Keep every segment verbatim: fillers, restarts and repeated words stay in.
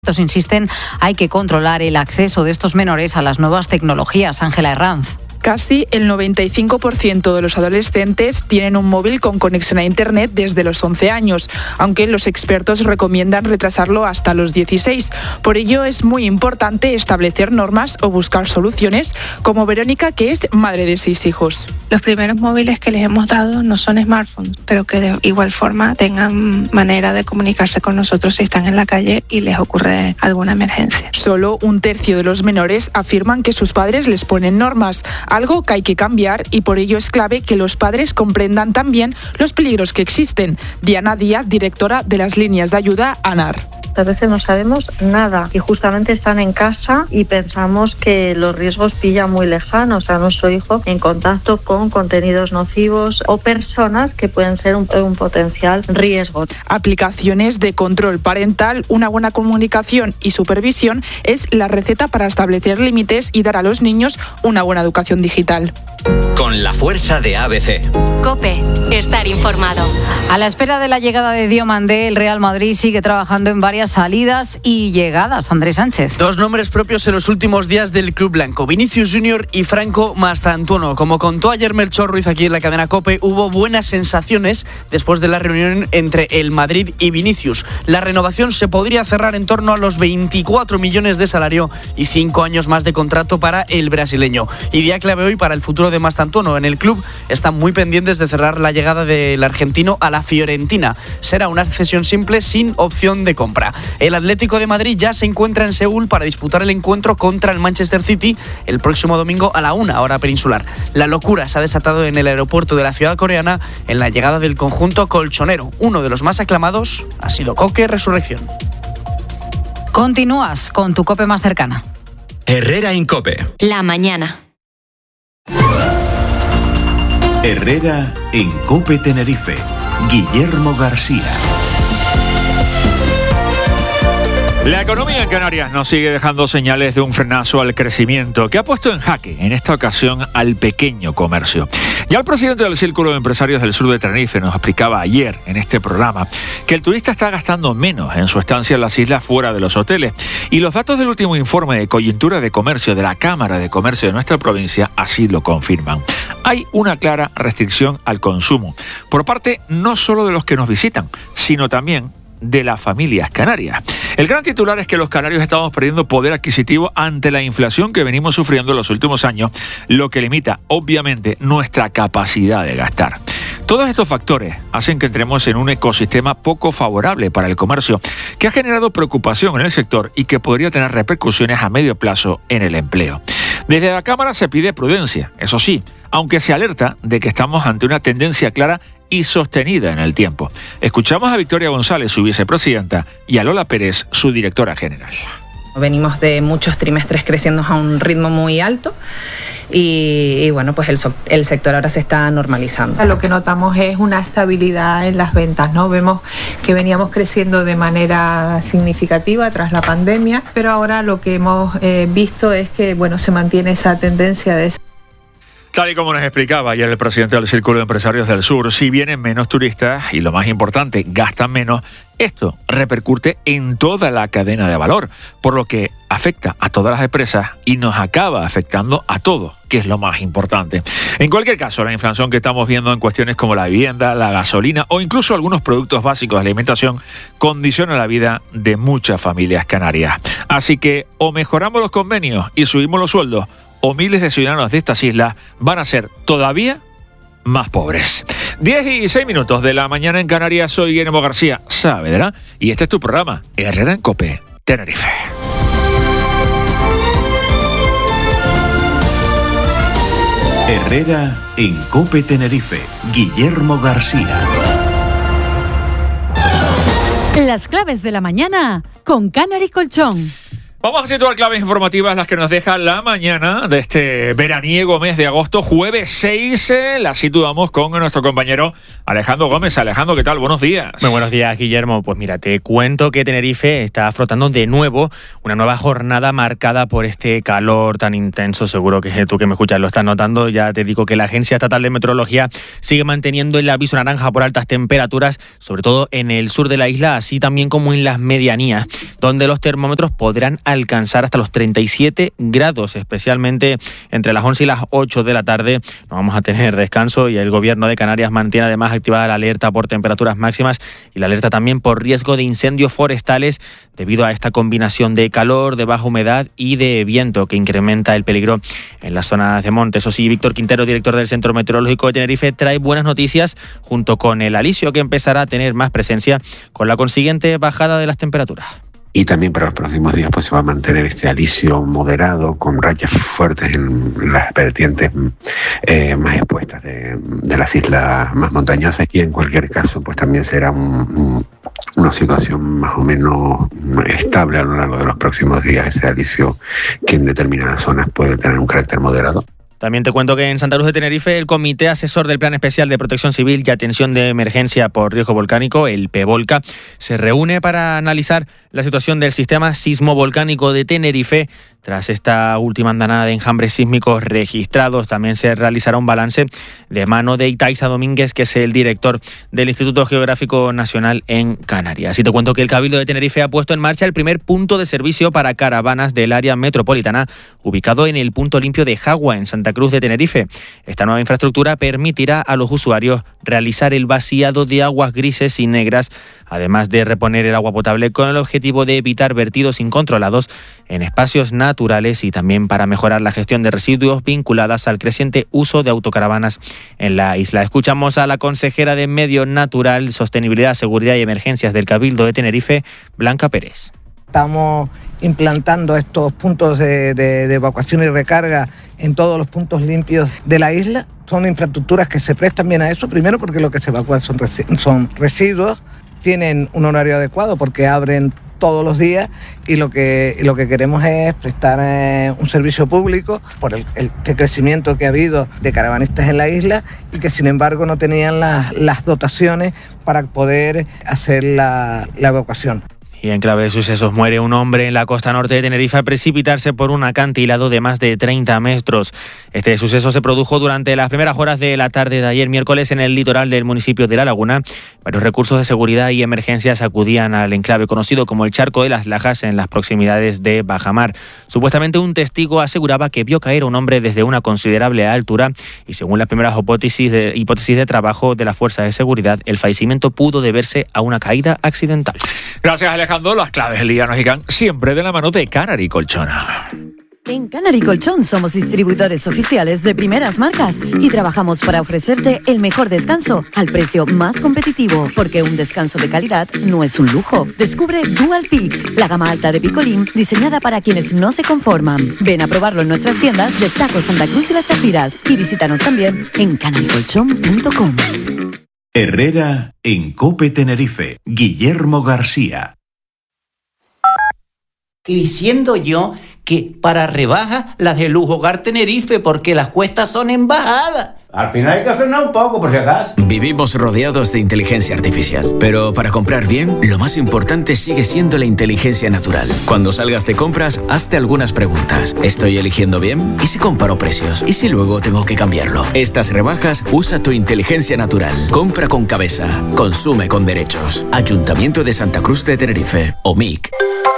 Insisten, hay que controlar el acceso de estos menores a las nuevas tecnologías. Ángela Herranz. Casi el noventa y cinco por ciento de los adolescentes tienen un móvil con conexión a Internet desde los once años, aunque los expertos recomiendan retrasarlo hasta los dieciséis. Por ello es muy importante establecer normas o buscar soluciones, como Verónica, que es madre de seis hijos. Los primeros móviles que les hemos dado no son smartphones, pero que de igual forma tengan manera de comunicarse con nosotros si están en la calle y les ocurre alguna emergencia. Solo un tercio de los menores afirman que sus padres les ponen normas, algo que hay que cambiar, y por ello es clave que los padres comprendan también los peligros que existen. Diana Díaz, directora de las líneas de ayuda ANAR. A veces no sabemos nada y justamente están en casa y pensamos que los riesgos pillan muy lejanos a nuestro hijo en contacto con contenidos nocivos o personas que pueden ser un, un potencial riesgo. Aplicaciones de control parental, una buena comunicación y supervisión es la receta para establecer límites y dar a los niños una buena educación digital. Con la fuerza de A B C. COPE. Estar informado. A la espera de la llegada de Diomandé, el Real Madrid sigue trabajando en varias salidas y llegadas. Andrés Sánchez. Dos nombres propios en los últimos días del club blanco: Vinicius Junior y Franco Mastantuono. Como contó ayer Melchor Ruiz aquí en la cadena COPE, hubo buenas sensaciones después de la reunión entre el Madrid y Vinicius. La renovación se podría cerrar en torno a los veinticuatro millones de salario y cinco años más de contrato para el brasileño. Y día clave hoy para el futuro de Mastantuono. En el club están muy pendientes de cerrar la llegada del argentino a la Fiorentina. Será una cesión simple sin opción de compra. El Atlético de Madrid ya se encuentra en Seúl para disputar el encuentro contra el Manchester City el próximo domingo a la una, hora peninsular. La locura se ha desatado en el aeropuerto de la ciudad coreana en la llegada del conjunto colchonero. Uno de los más aclamados ha sido Coque Resurrección. Continúas con tu COPE más cercana. Herrera en COPE. La mañana. Herrera en COPE Tenerife. Guillermo García. La economía en Canarias nos sigue dejando señales de un frenazo al crecimiento que ha puesto en jaque, en esta ocasión, al pequeño comercio. Ya el presidente del Círculo de Empresarios del Sur de Tenerife nos explicaba ayer en este programa que el turista está gastando menos en su estancia en las islas fuera de los hoteles. Y los datos del último informe de coyuntura de comercio de la Cámara de Comercio de nuestra provincia así lo confirman. Hay una clara restricción al consumo por parte no solo de los que nos visitan, sino también de las familias canarias. El gran titular es que los canarios estamos perdiendo poder adquisitivo ante la inflación que venimos sufriendo en los últimos años, lo que limita, obviamente, nuestra capacidad de gastar. Todos estos factores hacen que entremos en un ecosistema poco favorable para el comercio, que ha generado preocupación en el sector y que podría tener repercusiones a medio plazo en el empleo. Desde la Cámara se pide prudencia, eso sí, aunque se alerta de que estamos ante una tendencia clara y sostenida en el tiempo. Escuchamos a Victoria González, su vicepresidenta, y a Lola Pérez, su directora general. Venimos de muchos trimestres creciendo a un ritmo muy alto y, y bueno, pues el, el sector ahora se está normalizando. Lo que notamos es una estabilidad en las ventas, ¿no? Vemos que veníamos creciendo de manera significativa tras la pandemia, pero ahora lo que hemos eh, visto es que, bueno, se mantiene esa tendencia de... Tal y como nos explicaba ayer el presidente del Círculo de Empresarios del Sur, si vienen menos turistas y, lo más importante, gastan menos, esto repercute en toda la cadena de valor, por lo que afecta a todas las empresas y nos acaba afectando a todos, que es lo más importante. En cualquier caso, la inflación que estamos viendo en cuestiones como la vivienda, la gasolina o incluso algunos productos básicos de alimentación condiciona la vida de muchas familias canarias. Así que o mejoramos los convenios y subimos los sueldos, o miles de ciudadanos de estas islas van a ser todavía más pobres. diez y seis minutos de la mañana en Canarias. Soy Guillermo García Saavedra y este es tu programa Herrera en COPE Tenerife. Herrera en COPE Tenerife. Guillermo García. Las claves de la mañana con Canary Colchón. Vamos a situar claves informativas, las que nos deja la mañana de este veraniego mes de agosto, jueves seis. Eh, la situamos con nuestro compañero Alejandro Gómez. Alejandro, ¿qué tal? Buenos días. Muy buenos días, Guillermo. Pues mira, te cuento que Tenerife está afrontando de nuevo una nueva jornada marcada por este calor tan intenso. Seguro que tú que me escuchas lo estás notando. Ya te digo que la Agencia Estatal de Meteorología sigue manteniendo el aviso naranja por altas temperaturas, sobre todo en el sur de la isla, así también como en las medianías, donde los termómetros podrán alcanzar hasta los treinta y siete grados, especialmente entre las once y las ocho de la tarde. No vamos a tener descanso y el gobierno de Canarias mantiene además activada la alerta por temperaturas máximas y la alerta también por riesgo de incendios forestales debido a esta combinación de calor, de baja humedad y de viento que incrementa el peligro en las zonas de monte. Eso sí, Víctor Quintero, director del Centro Meteorológico de Tenerife, trae buenas noticias junto con el alisio, que empezará a tener más presencia con la consiguiente bajada de las temperaturas. Y también para los próximos días pues se va a mantener este alisio moderado con rayas fuertes en las vertientes eh, más expuestas de, de las islas más montañosas, y en cualquier caso pues también será un, un, una situación más o menos estable a lo largo de los próximos días, ese alisio que en determinadas zonas puede tener un carácter moderado. También te cuento que en Santa Cruz de Tenerife el Comité Asesor del Plan Especial de Protección Civil y Atención de Emergencia por Riesgo Volcánico, el PEVOLCA, se reúne para analizar la situación del sistema sismovolcánico de Tenerife. Tras esta última andanada de enjambres sísmicos registrados, también se realizará un balance de mano de Itaiza Domínguez, que es el director del Instituto Geográfico Nacional en Canarias. Y te cuento que el Cabildo de Tenerife ha puesto en marcha el primer punto de servicio para caravanas del área metropolitana, ubicado en el punto limpio de Jagua, en Santa Cruz de Tenerife. Esta nueva infraestructura permitirá a los usuarios realizar el vaciado de aguas grises y negras, además de reponer el agua potable, con el objetivo de evitar vertidos incontrolados en espacios naturales y también para mejorar la gestión de residuos vinculadas al creciente uso de autocaravanas en la isla. Escuchamos a la consejera de Medio Natural, Sostenibilidad, Seguridad y Emergencias del Cabildo de Tenerife, Blanca Pérez. Estamos implantando estos puntos de, de, de evacuación y recarga en todos los puntos limpios de la isla. Son infraestructuras que se prestan bien a eso, primero porque lo que se evacúan son, resi- son residuos, tienen un horario adecuado porque abren todos los días, y lo que, y lo que queremos es prestar eh, un servicio público por el, el, el crecimiento que ha habido de caravanistas en la isla, y que sin embargo no tenían las, las dotaciones para poder hacer la, la evacuación. Y en clave de sucesos, muere un hombre en la costa norte de Tenerife al precipitarse por un acantilado de más de treinta metros. Este suceso se produjo durante las primeras horas de la tarde de ayer miércoles en el litoral del municipio de La Laguna. Varios recursos de seguridad y emergencias acudían al enclave conocido como el Charco de las Lajas, en las proximidades de Bajamar. Supuestamente un testigo aseguraba que vio caer a un hombre desde una considerable altura, y según las primeras hipótesis de, hipótesis de trabajo de la fuerza de seguridad, el fallecimiento pudo deberse a una caída accidental. Gracias, Alejandro. Las claves del día nos llegan siempre de la mano de Canary Colchón. En Canary Colchón somos distribuidores oficiales de primeras marcas y trabajamos para ofrecerte el mejor descanso al precio más competitivo, porque un descanso de calidad no es un lujo. Descubre Dual Peak, la gama alta de picolín diseñada para quienes no se conforman. Ven a probarlo en nuestras tiendas de Taco Santa Cruz y Las Chafiras, y visítanos también en canary colchón punto com. Herrera en COPE Tenerife, Guillermo García. Diciendo yo que para rebajas las de Lujo Hogar Tenerife, porque las cuestas son en bajada. Al final hay que frenar un poco, por si acaso. Vivimos rodeados de inteligencia artificial, pero para comprar bien, lo más importante sigue siendo la inteligencia natural. Cuando salgas de compras, hazte algunas preguntas. ¿Estoy eligiendo bien? ¿Y si comparo precios? ¿Y si luego tengo que cambiarlo? Estas rebajas, usa tu inteligencia natural. Compra con cabeza. Consume con derechos. Ayuntamiento de Santa Cruz de Tenerife. O M I C.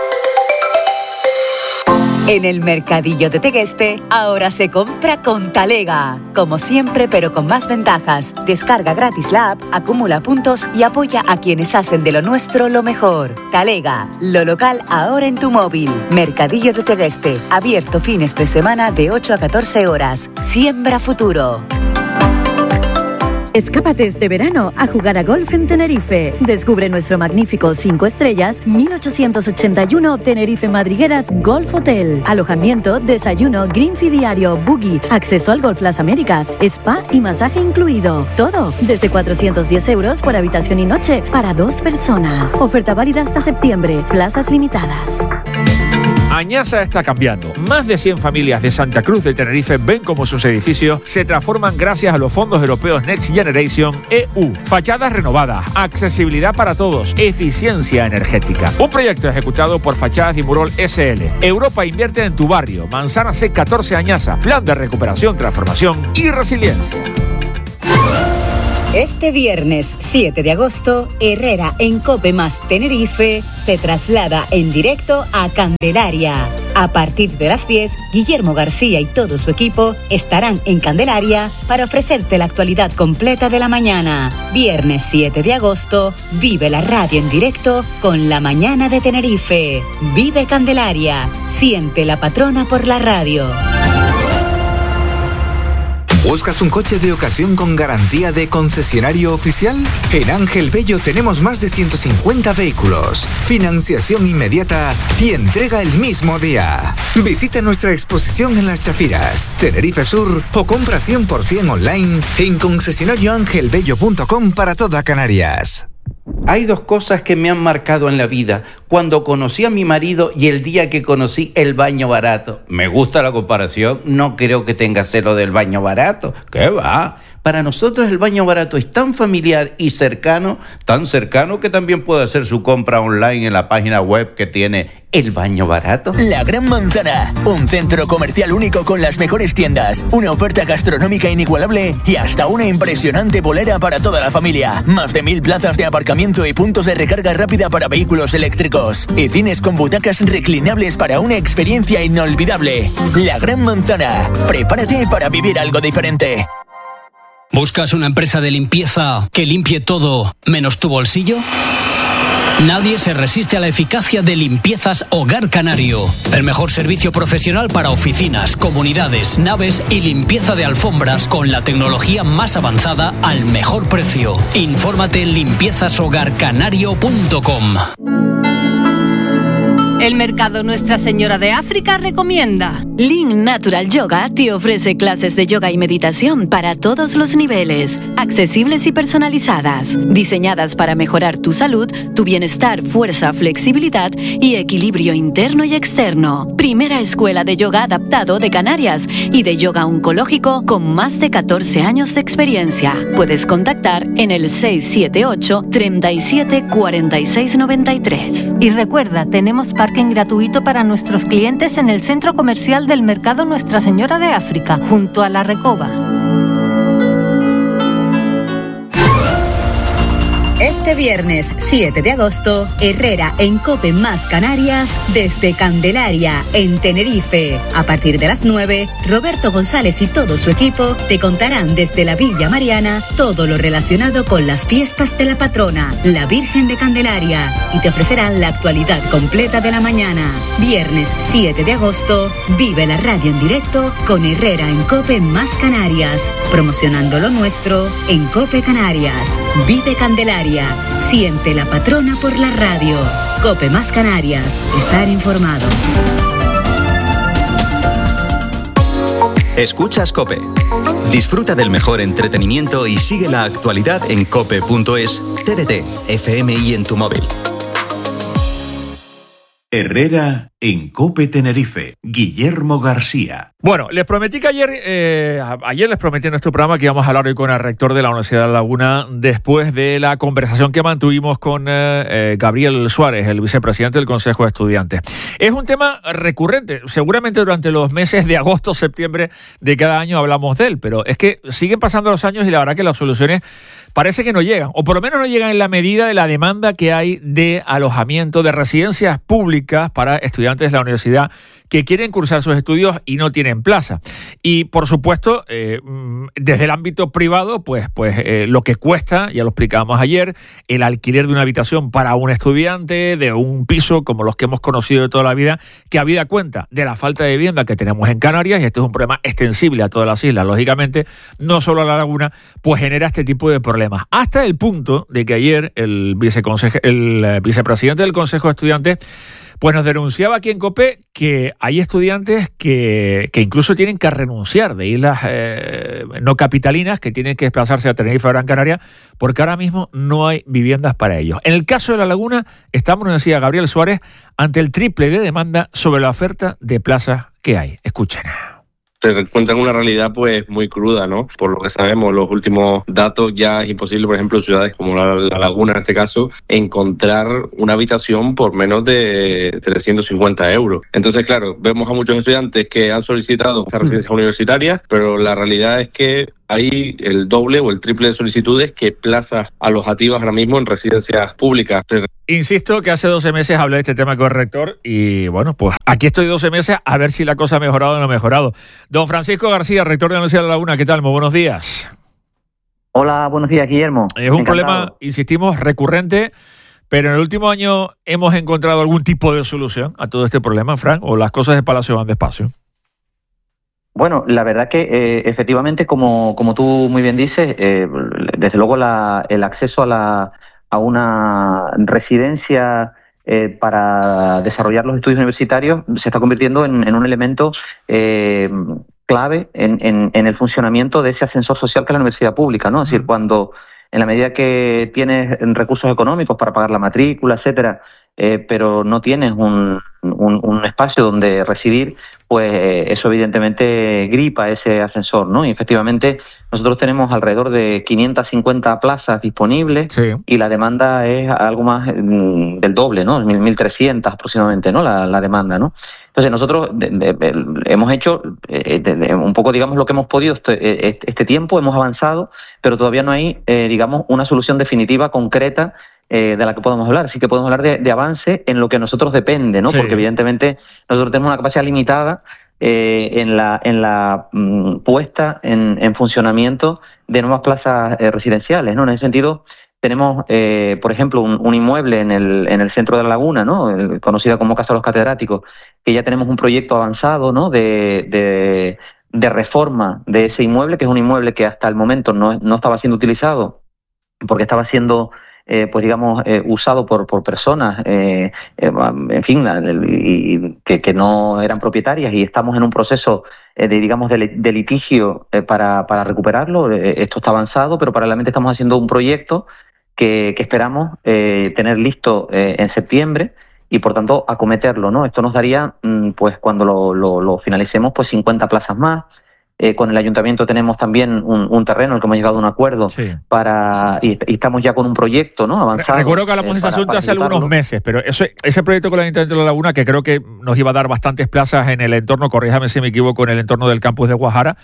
En el Mercadillo de Tegueste, ahora se compra con Talega. Como siempre, pero con más ventajas. Descarga gratis la app, acumula puntos y apoya a quienes hacen de lo nuestro lo mejor. Talega, lo local ahora en tu móvil. Mercadillo de Tegueste, abierto fines de semana de ocho a catorce horas. Siembra futuro. Escápate este verano a jugar a golf en Tenerife. Descubre nuestro magnífico cinco estrellas mil ochocientos ochenta y uno Tenerife Madrigueras Golf Hotel. Alojamiento, desayuno, green fee diario, buggy, acceso al Golf Las Américas, spa y masaje incluido. Todo desde cuatrocientos diez euros por habitación y noche para dos personas. Oferta válida hasta septiembre. Plazas limitadas. Añasa está cambiando. Más de cien familias de Santa Cruz de Tenerife ven cómo sus edificios se transforman gracias a los fondos europeos Next Generation E U. Fachadas renovadas, accesibilidad para todos, eficiencia energética. Un proyecto ejecutado por Fachadas Dimurol S L. Europa invierte en tu barrio. Manzana C catorce Añasa. Plan de recuperación, transformación y resiliencia. Este viernes siete de agosto, Herrera en Cope Más Tenerife se traslada en directo a Candelaria. A partir de las diez, Guillermo García y todo su equipo estarán en Candelaria para ofrecerte la actualidad completa de la mañana. Viernes siete de agosto, vive la radio en directo con La Mañana de Tenerife. Vive Candelaria, siente la patrona por la radio. ¿Buscas un coche de ocasión con garantía de concesionario oficial? En Ángel Bello tenemos más de ciento cincuenta vehículos, financiación inmediata y entrega el mismo día. Visita nuestra exposición en Las Chafiras, Tenerife Sur o compra cien por ciento online en concesionario ángel bello punto com para toda Canarias. Hay dos cosas que me han marcado en la vida. Cuando conocí a mi marido y el día que conocí el baño barato. Me gusta la comparación, no creo que tenga celo del baño barato. ¿Qué va? Para nosotros el baño barato es tan familiar y cercano, tan cercano que también puede hacer su compra online en la página web que tiene El Baño Barato. La Gran Manzana, un centro comercial único con las mejores tiendas, una oferta gastronómica inigualable y hasta una impresionante bolera para toda la familia. Más de mil plazas de aparcamiento y puntos de recarga rápida para vehículos eléctricos. Y cines con butacas reclinables para una experiencia inolvidable. La Gran Manzana, prepárate para vivir algo diferente. ¿Buscas una empresa de limpieza que limpie todo menos tu bolsillo? Nadie se resiste a la eficacia de Limpiezas Hogar Canario. El mejor servicio profesional para oficinas, comunidades, naves y limpieza de alfombras con la tecnología más avanzada al mejor precio. Infórmate en limpiezas hogar canario punto com. El Mercado Nuestra Señora de África recomienda. Lean Natural Yoga te ofrece clases de yoga y meditación para todos los niveles, accesibles y personalizadas, diseñadas para mejorar tu salud, tu bienestar, fuerza, flexibilidad y equilibrio interno y externo. Primera escuela de yoga adaptado de Canarias y de yoga oncológico con más de catorce años de experiencia. Puedes contactar en el seis siete ocho, treinta y siete, cuarenta y seis noventa y tres. Y recuerda, tenemos parking gratuito para nuestros clientes en el centro comercial del Mercado Nuestra Señora de África, junto a la Recoba. Este viernes siete de agosto, Herrera en Cope Más Canarias desde Candelaria, en Tenerife. A partir de las nueve, Roberto González y todo su equipo te contarán desde la Villa Mariana todo lo relacionado con las fiestas de la patrona, la Virgen de Candelaria, y te ofrecerán la actualidad completa de la mañana. Viernes siete de agosto, vive la radio en directo con Herrera en Cope Más Canarias, promocionando lo nuestro en Cope Canarias. Vive Candelaria. Siente la patrona por la radio. Cope Más Canarias. Estar informado. Escuchas COPE. Disfruta del mejor entretenimiento y sigue la actualidad en cope punto es, T D T, F M y en tu móvil. Herrera en COPE Tenerife. Guillermo García. Bueno, les prometí que ayer, eh, ayer les prometí en nuestro programa que íbamos a hablar hoy con el rector de la Universidad de La Laguna después de la conversación que mantuvimos con eh, eh, Gabriel Suárez, el vicepresidente del Consejo de Estudiantes. Es un tema recurrente, seguramente durante los meses de agosto, septiembre de cada año hablamos de él, pero es que siguen pasando los años y la verdad que las soluciones parece que no llegan, o por lo menos no llegan en la medida de la demanda que hay de alojamiento, de residencias públicas para estudiantes de la universidad que quieren cursar sus estudios y no tienen plaza. Y por supuesto, eh, desde el ámbito privado, pues, pues eh, lo que cuesta, ya lo explicábamos ayer, el alquiler de una habitación para un estudiante, de un piso como los que hemos conocido de toda la vida, que habida cuenta de la falta de vivienda que tenemos en Canarias, y este es un problema extensible a todas las islas, lógicamente, no solo a La Laguna, pues genera este tipo de problemas. Hasta el punto de que ayer el, viceconseje, el vicepresidente del Consejo de Estudiantes Pues nos denunciaba aquí en COPE que hay estudiantes que, que incluso tienen que renunciar de islas eh, no capitalinas, que tienen que desplazarse a Tenerife o Gran Canaria, porque ahora mismo no hay viviendas para ellos. En el caso de La Laguna, estamos, nos decía Gabriel Suárez, ante el triple de demanda sobre la oferta de plazas que hay. Escuchen. Se encuentran una realidad pues muy cruda, ¿no? Por lo que sabemos, los últimos datos, ya es imposible, por ejemplo, en ciudades como la, la Laguna en este caso, encontrar una habitación por menos de trescientos cincuenta euros. Entonces, claro, vemos a muchos estudiantes que han solicitado esta residencia universitaria, pero la realidad es que hay el doble o el triple de solicitudes que plazas alojativas ahora mismo en residencias públicas. Insisto que hace doce meses hablé de este tema con el rector y bueno, pues aquí estoy doce meses a ver si la cosa ha mejorado o no ha mejorado. Don Francisco García, rector de la Universidad de La Laguna, ¿qué tal? Muy buenos días. Hola, buenos días, Guillermo. Es un Encantado. problema, insistimos, recurrente, pero en el último año hemos encontrado algún tipo de solución a todo este problema, Fran, o las cosas de Palacio van despacio. Bueno, la verdad que eh, efectivamente, como, como tú muy bien dices, eh, desde luego la, el acceso a, la, a una residencia eh, para desarrollar los estudios universitarios se está convirtiendo en, en un elemento eh, clave en, en, en el funcionamiento de ese ascensor social que es la universidad pública, ¿no? Es decir, cuando en la medida que tienes recursos económicos para pagar la matrícula, etcétera, eh, pero no tienes un, un, un espacio donde residir, pues eso evidentemente gripa ese ascensor, ¿no? Y efectivamente nosotros tenemos alrededor de quinientas cincuenta plazas disponibles, sí, y la demanda es algo más mm, del doble, ¿no? mil trescientas aproximadamente, ¿no? La, la demanda, ¿no? Entonces nosotros de, de, de, hemos hecho eh, de, de, un poco, digamos, lo que hemos podido este, este tiempo, hemos avanzado, pero todavía no hay, eh, digamos, una solución definitiva, concreta, eh, de la que podemos hablar. Así que podemos hablar de, de avance en lo que a nosotros depende, ¿no? Sí. Porque evidentemente nosotros tenemos una capacidad limitada eh, en la, en la mm, puesta en, en funcionamiento de nuevas plazas eh, residenciales, ¿no? En ese sentido, tenemos, eh, por ejemplo, un, un inmueble en el, en el centro de La Laguna, ¿no? El, conocida como Casa de los Catedráticos, que ya tenemos un proyecto avanzado, ¿no? De, de, de reforma de ese inmueble, que es un inmueble que hasta el momento no, no estaba siendo utilizado porque estaba siendo Eh, pues digamos, eh, usado por, por personas, eh, eh, en fin, y, y que, que no eran propietarias, y estamos en un proceso eh, de, digamos, de, de litigio eh, para, para recuperarlo. Eh, esto está avanzado, pero paralelamente estamos haciendo un proyecto que, que esperamos eh, tener listo eh, en septiembre y, por tanto, acometerlo, ¿no? Esto nos daría, pues, cuando lo, lo, lo finalicemos, pues cincuenta plazas más. Eh, con el ayuntamiento tenemos también un, un terreno en el que hemos llegado a un acuerdo, sí, para y, y estamos ya con un proyecto, ¿no? Avanzado. Recuerdo que hablamos eh, de ese asunto hace algunos meses, pero eso, ese proyecto con el Ayuntamiento de La Laguna, que creo que nos iba a dar bastantes plazas en el entorno, corríjame si me equivoco, en el entorno del campus de Guajara,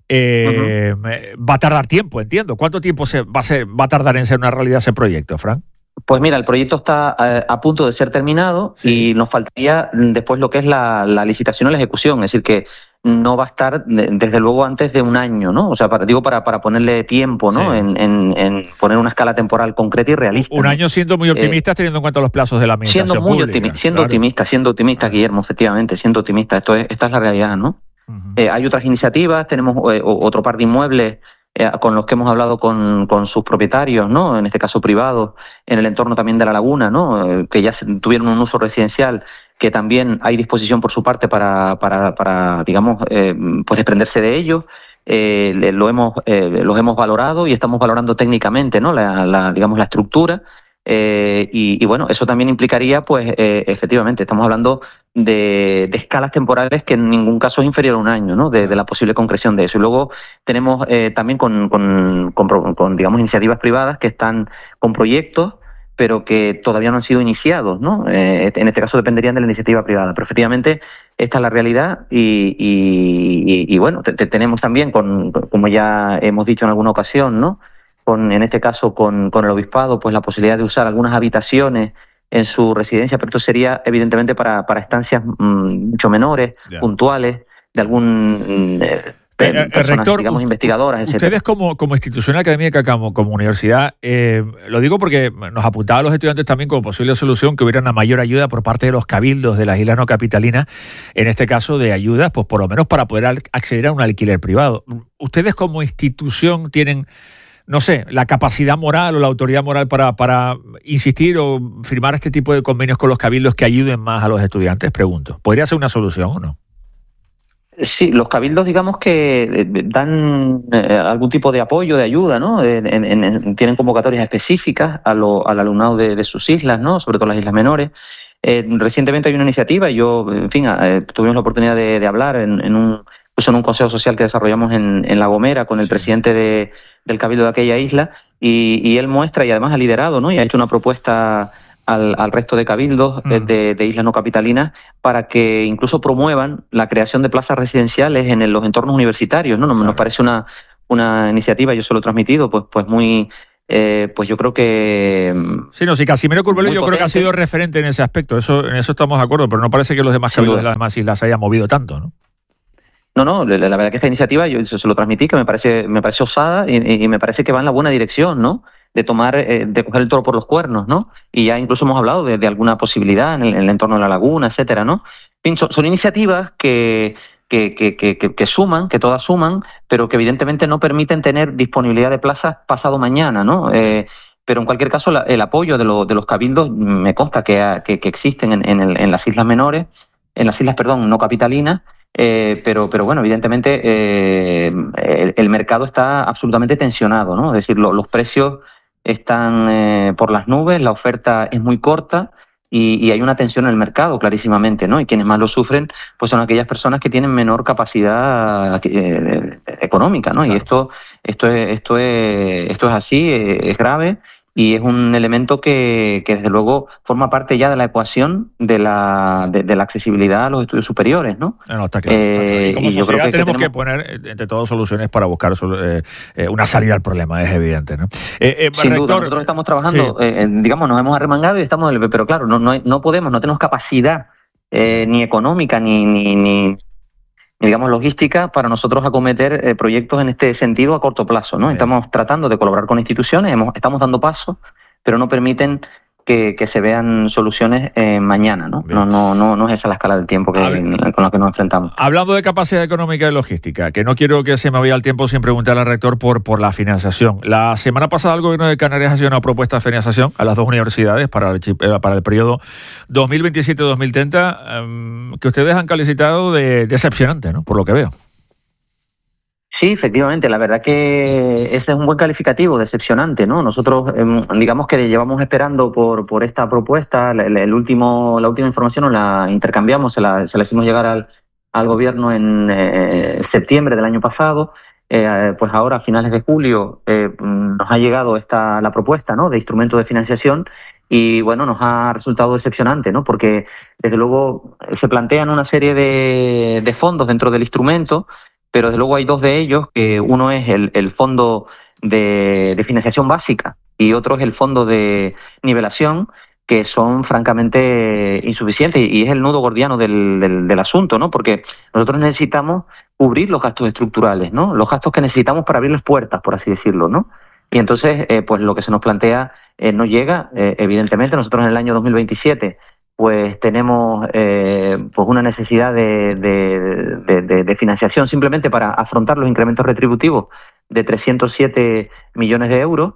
eh, uh-huh. va a tardar tiempo, entiendo. ¿Cuánto tiempo se va a, ser, va a tardar en ser una realidad ese proyecto, Fran? Pues mira, el proyecto está eh, a punto de ser terminado, sí, y nos faltaría después lo que es la, la licitación y la ejecución, es decir, que no va a estar de, desde luego antes de un año, ¿no? O sea, para, digo, para, para ponerle tiempo, ¿no? Sí. En, en, en poner una escala temporal concreta y realista. Un ¿no? año siendo muy optimistas, eh, teniendo en cuenta los plazos de la administración siendo muy pública. Optimi- siendo claro. optimista, siendo optimista, Guillermo, efectivamente, siendo optimista. Esto es, esta es la realidad, ¿no? Uh-huh. Eh, hay otras iniciativas, tenemos eh, otro par de inmuebles Eh, con los que hemos hablado con, con sus propietarios, ¿no? En este caso privados, en el entorno también de La Laguna, ¿no? Eh, que ya tuvieron un uso residencial, que también hay disposición por su parte para, para, para digamos, eh, pues desprenderse de ellos. Eh, lo hemos, eh, los hemos valorado y estamos valorando técnicamente, ¿no? La, la digamos, la estructura. Eh, y, y bueno, eso también implicaría, pues, eh, efectivamente, estamos hablando de, de escalas temporales que en ningún caso es inferior a un año, ¿no? De, de la posible concreción de eso. Y luego tenemos eh, también con, con, con, con, digamos, iniciativas privadas que están con proyectos, pero que todavía no han sido iniciados, ¿no? Eh, en este caso dependerían de la iniciativa privada. Pero efectivamente, esta es la realidad y, y, y, y bueno, te, te tenemos también, con, como ya hemos dicho en alguna ocasión, ¿no? Con, en este caso con, con el obispado, pues la posibilidad de usar algunas habitaciones en su residencia, pero esto sería evidentemente para, para estancias mmm, mucho menores, yeah. puntuales, de algún eh, eh, personas, rector, digamos, investigadoras, etcétera. Ustedes como, como institución académica, como, como universidad, eh, lo digo porque nos apuntaban los estudiantes también como posible solución que hubiera una mayor ayuda por parte de los cabildos de las islas no capitalinas, en este caso de ayudas, pues por lo menos para poder acceder a un alquiler privado. ¿Ustedes como institución tienen no sé, la capacidad moral o la autoridad moral para, para insistir o firmar este tipo de convenios con los cabildos que ayuden más a los estudiantes? Pregunto. ¿Podría ser una solución o no? Sí, los cabildos, digamos que dan eh, algún tipo de apoyo, de ayuda, ¿no? En, en, en, tienen convocatorias específicas a lo, al alumnado de, de sus islas, ¿no? Sobre todo las islas menores. Eh, recientemente hay una iniciativa y yo, en fin, eh, tuvimos la oportunidad de, de hablar en, en un pues en un consejo social que desarrollamos en, en La Gomera con el sí. presidente de, del cabildo de aquella isla y, y él muestra y además ha liderado, ¿no? Y ha hecho una propuesta al, al resto de cabildos mm. de, de islas no capitalinas para que incluso promuevan la creación de plazas residenciales en el, los entornos universitarios, ¿no? Nos, claro. nos parece una, una iniciativa, yo se lo he transmitido, pues, pues muy... Eh, pues yo creo que... Sí, no, sí, Casimiro Curbelo yo potente. creo que ha sido referente en ese aspecto, eso, en eso estamos de acuerdo, pero no parece que los demás cabildos de las demás islas se hayan movido tanto, ¿no? No, no, la, la verdad que esta iniciativa, yo se, se lo transmití, que me parece me parece osada y, y me parece que va en la buena dirección, ¿no? De tomar, eh, de coger el toro por los cuernos, ¿no? Y ya incluso hemos hablado de, de alguna posibilidad en el, en el entorno de la laguna, etcétera, ¿no? En fin, son, son iniciativas que, que, que, que, que, que suman, que todas suman, pero que evidentemente no permiten tener disponibilidad de plazas pasado mañana, ¿no? Eh, pero en cualquier caso, la, el apoyo de, lo, de los cabildos me consta que, que, que existen en, en, el, en las islas menores, en las islas, perdón, no capitalinas. Eh, pero, pero bueno, evidentemente eh, el, el mercado está absolutamente tensionado, ¿no? Es decir, lo, los precios están eh, por las nubes, la oferta es muy corta y, y hay una tensión en el mercado, clarísimamente, ¿no? Y quienes más lo sufren, pues son aquellas personas que tienen menor capacidad eh, económica, ¿no? Claro. Y esto, esto es, esto es, esto es así, es, es grave. Y es un elemento que, que desde luego forma parte ya de la ecuación de la de, de la accesibilidad a los estudios superiores, ¿no? No, no está claro. Eh, está claro. Y como y sociedad yo creo que tenemos que, tenemos que poner entre todos soluciones para buscar eh, eh, una salida al problema, es evidente, ¿no? Eh, eh, Sin rector, duda, nosotros estamos trabajando, sí. eh, digamos, nos hemos arremangado y estamos, pero claro, no no, no podemos, no tenemos capacidad eh, ni económica ni ni ni digamos, logística para nosotros acometer eh, proyectos en este sentido a corto plazo, ¿no? Bien. Estamos tratando de colaborar con instituciones, hemos, estamos dando pasos, pero no permiten que, que se vean soluciones eh, mañana, ¿no? No, no, no, no es esa la escala del tiempo que, con la que nos enfrentamos. Hablando de capacidad económica y logística, que no quiero que se me vaya el tiempo sin preguntarle al rector por, por la financiación. La semana pasada el Gobierno de Canarias ha hecho una propuesta de financiación a las dos universidades para el, para el periodo dos mil veintisiete dos mil treinta, um, que ustedes han calificado de decepcionante, ¿no? Por lo que veo. Sí, efectivamente, la verdad que ese es un buen calificativo, decepcionante, ¿no? Nosotros, eh, digamos que llevamos esperando por por esta propuesta, el, el último, la última información nos la intercambiamos, se la, se la hicimos llegar al, al gobierno en eh, septiembre del año pasado, eh, pues ahora a finales de julio eh, nos ha llegado esta la propuesta, ¿no? De instrumento de financiación y bueno, nos ha resultado decepcionante, ¿no? Porque desde luego se plantean una serie de, de fondos dentro del instrumento, pero desde luego hay dos de ellos, que uno es el, el fondo de, de financiación básica y otro es el fondo de nivelación, que son francamente insuficientes y es el nudo gordiano del, del, del asunto, ¿no? Porque nosotros necesitamos cubrir los gastos estructurales, ¿no? Los gastos que necesitamos para abrir las puertas, por así decirlo, ¿no? Y entonces, eh, pues lo que se nos plantea eh, no llega, eh, evidentemente. Nosotros en el año dos mil veintisiete pues tenemos eh, pues una necesidad de, de, de, de, de financiación simplemente para afrontar los incrementos retributivos de trescientos siete millones de euros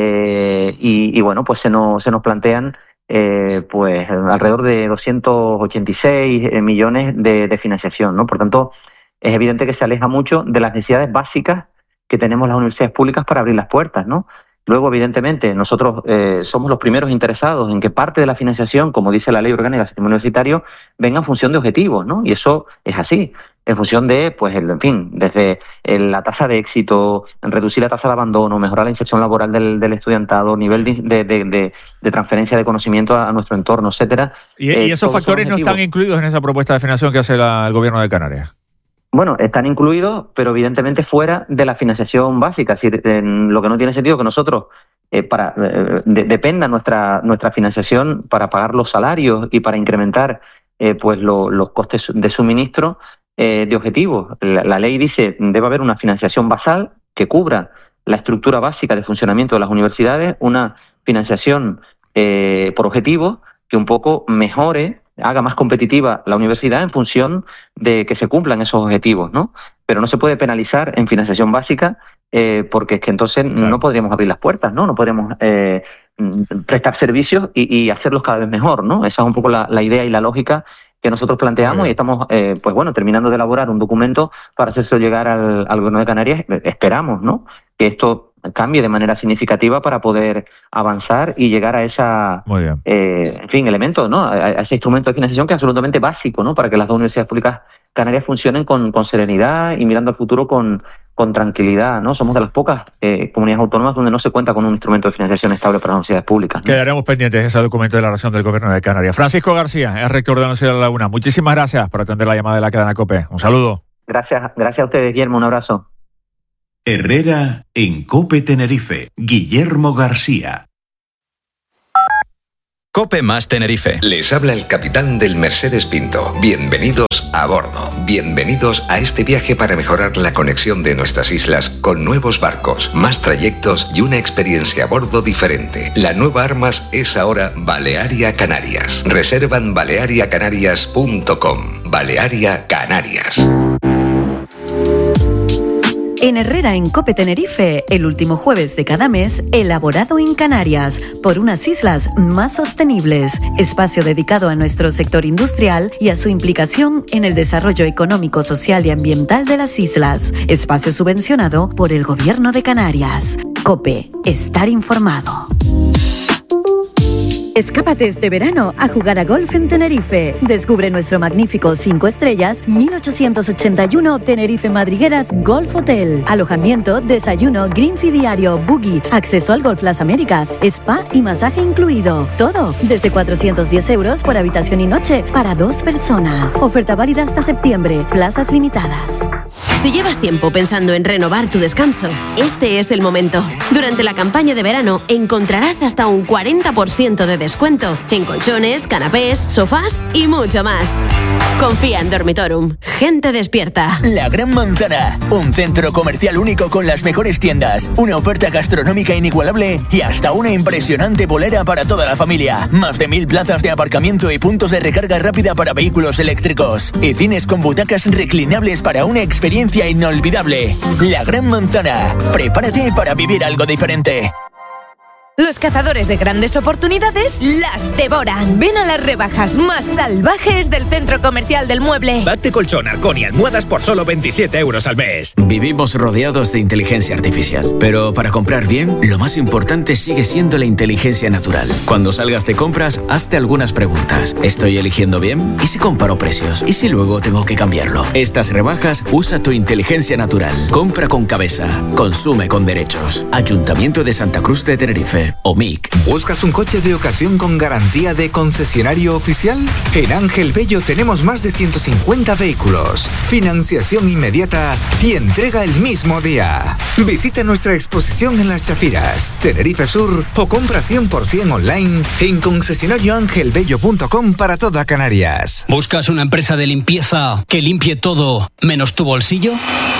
eh, y, y bueno, pues se nos, se nos plantean eh, pues alrededor de doscientos ochenta y seis millones de, de financiación, ¿no? Por tanto, es evidente que se aleja mucho de las necesidades básicas que tenemos las universidades públicas para abrir las puertas, ¿no? Luego, evidentemente, nosotros eh, somos los primeros interesados en que parte de la financiación, como dice la Ley Orgánica del Sistema Universitario, venga en función de objetivos, ¿no? Y eso es así, en función de, pues, el, en fin, desde el, la tasa de éxito, reducir la tasa de abandono, mejorar la inserción laboral del, del estudiantado, nivel de, de, de, de transferencia de conocimiento a, a nuestro entorno, etcétera. ¿Y, eh, y esos factores no están incluidos en esa propuesta de financiación que hace la, el Gobierno de Canarias? Bueno, están incluidos, pero evidentemente fuera de la financiación básica. Es decir, en lo que no tiene sentido que nosotros eh, para eh, de, dependa nuestra nuestra financiación para pagar los salarios y para incrementar eh, pues lo, los costes de suministro eh, de objetivos. La, la ley dice debe haber una financiación basal que cubra la estructura básica de funcionamiento de las universidades, una financiación eh, por objetivos que un poco mejore haga más competitiva la universidad en función de que se cumplan esos objetivos, ¿no? Pero no se puede penalizar en financiación básica eh, porque es que entonces claro. no podríamos abrir las puertas, ¿no? No podríamos eh, prestar servicios y, y hacerlos cada vez mejor, ¿no? Esa es un poco la, la idea y la lógica que nosotros planteamos y estamos, eh, pues bueno, terminando de elaborar un documento para hacerse llegar al, al Gobierno de Canarias. Esperamos, ¿no?, que esto cambie de manera significativa para poder avanzar y llegar a esa, Muy bien. Eh, en fin, elemento, ¿no?, a, a ese instrumento de financiación que es absolutamente básico, ¿no?, para que las dos universidades públicas canarias funcionen con, con serenidad y mirando al futuro con, con tranquilidad, ¿no? Somos de las pocas eh, comunidades autónomas donde no se cuenta con un instrumento de financiación estable para las universidades públicas, ¿no? Quedaremos pendientes de ese documento de la relación del Gobierno de Canarias. Francisco García es rector de la Universidad de La Laguna. Muchísimas gracias por atender la llamada de la cadena COPE. Un saludo. Gracias, gracias a ustedes, Guillermo. Un abrazo. Herrera en COPE Tenerife. Guillermo García. COPE más Tenerife. Les habla el capitán del Mercedes Pinto. Bienvenidos a bordo. Bienvenidos a este viaje para mejorar la conexión de nuestras islas con nuevos barcos, más trayectos y una experiencia a bordo diferente. La nueva Armas es ahora Balearia Canarias. Reserva en balearia canarias punto com. Balearia Canarias. En Herrera en COPE Tenerife, el último jueves de cada mes, elaborado en Canarias, por unas islas más sostenibles, espacio dedicado a nuestro sector industrial y a su implicación en el desarrollo económico, social y ambiental de las islas, espacio subvencionado por el Gobierno de Canarias. COPE, estar informado. Escápate este verano a jugar a golf en Tenerife. Descubre nuestro magnífico cinco estrellas mil ochocientos ochenta y uno Tenerife Madrigueras Golf Hotel. Alojamiento, desayuno, green fee diario, buggy, acceso al Golf Las Américas, spa y masaje incluido. Todo desde cuatrocientos diez euros por habitación y noche para dos personas. Oferta válida hasta septiembre. Plazas limitadas. Si llevas tiempo pensando en renovar tu descanso, este es el momento. Durante la campaña de verano encontrarás hasta un cuarenta por ciento de descuento en colchones, canapés, sofás y mucho más. Confía en Dormitorum. Gente despierta. La Gran Manzana, un centro comercial único con las mejores tiendas, una oferta gastronómica inigualable y hasta una impresionante bolera para toda la familia. Más de mil plazas de aparcamiento y puntos de recarga rápida para vehículos eléctricos. Y cines con butacas reclinables para una experiencia inolvidable. La Gran Manzana. Prepárate para vivir algo diferente. Los cazadores de grandes oportunidades las devoran. Ven a las rebajas más salvajes del Centro Comercial del Mueble. Pack de colchón, arcón y almohadas por solo veintisiete euros al mes. Vivimos rodeados de inteligencia artificial, pero para comprar bien, lo más importante sigue siendo la inteligencia natural. Cuando salgas de compras, hazte algunas preguntas. ¿Estoy eligiendo bien? ¿Y si comparo precios? ¿Y si luego tengo que cambiarlo? Estas rebajas, usa tu inteligencia natural. Compra con cabeza. Consume con derechos. Ayuntamiento de Santa Cruz de Tenerife. O M I C. ¿Buscas un coche de ocasión con garantía de concesionario oficial? En Ángel Bello tenemos más de ciento cincuenta vehículos, financiación inmediata y entrega el mismo día. Visita nuestra exposición en Las Chafiras, Tenerife Sur o compra cien por ciento online en concesionario ángel bello punto com para toda Canarias. ¿Buscas una empresa de limpieza que limpie todo menos tu bolsillo?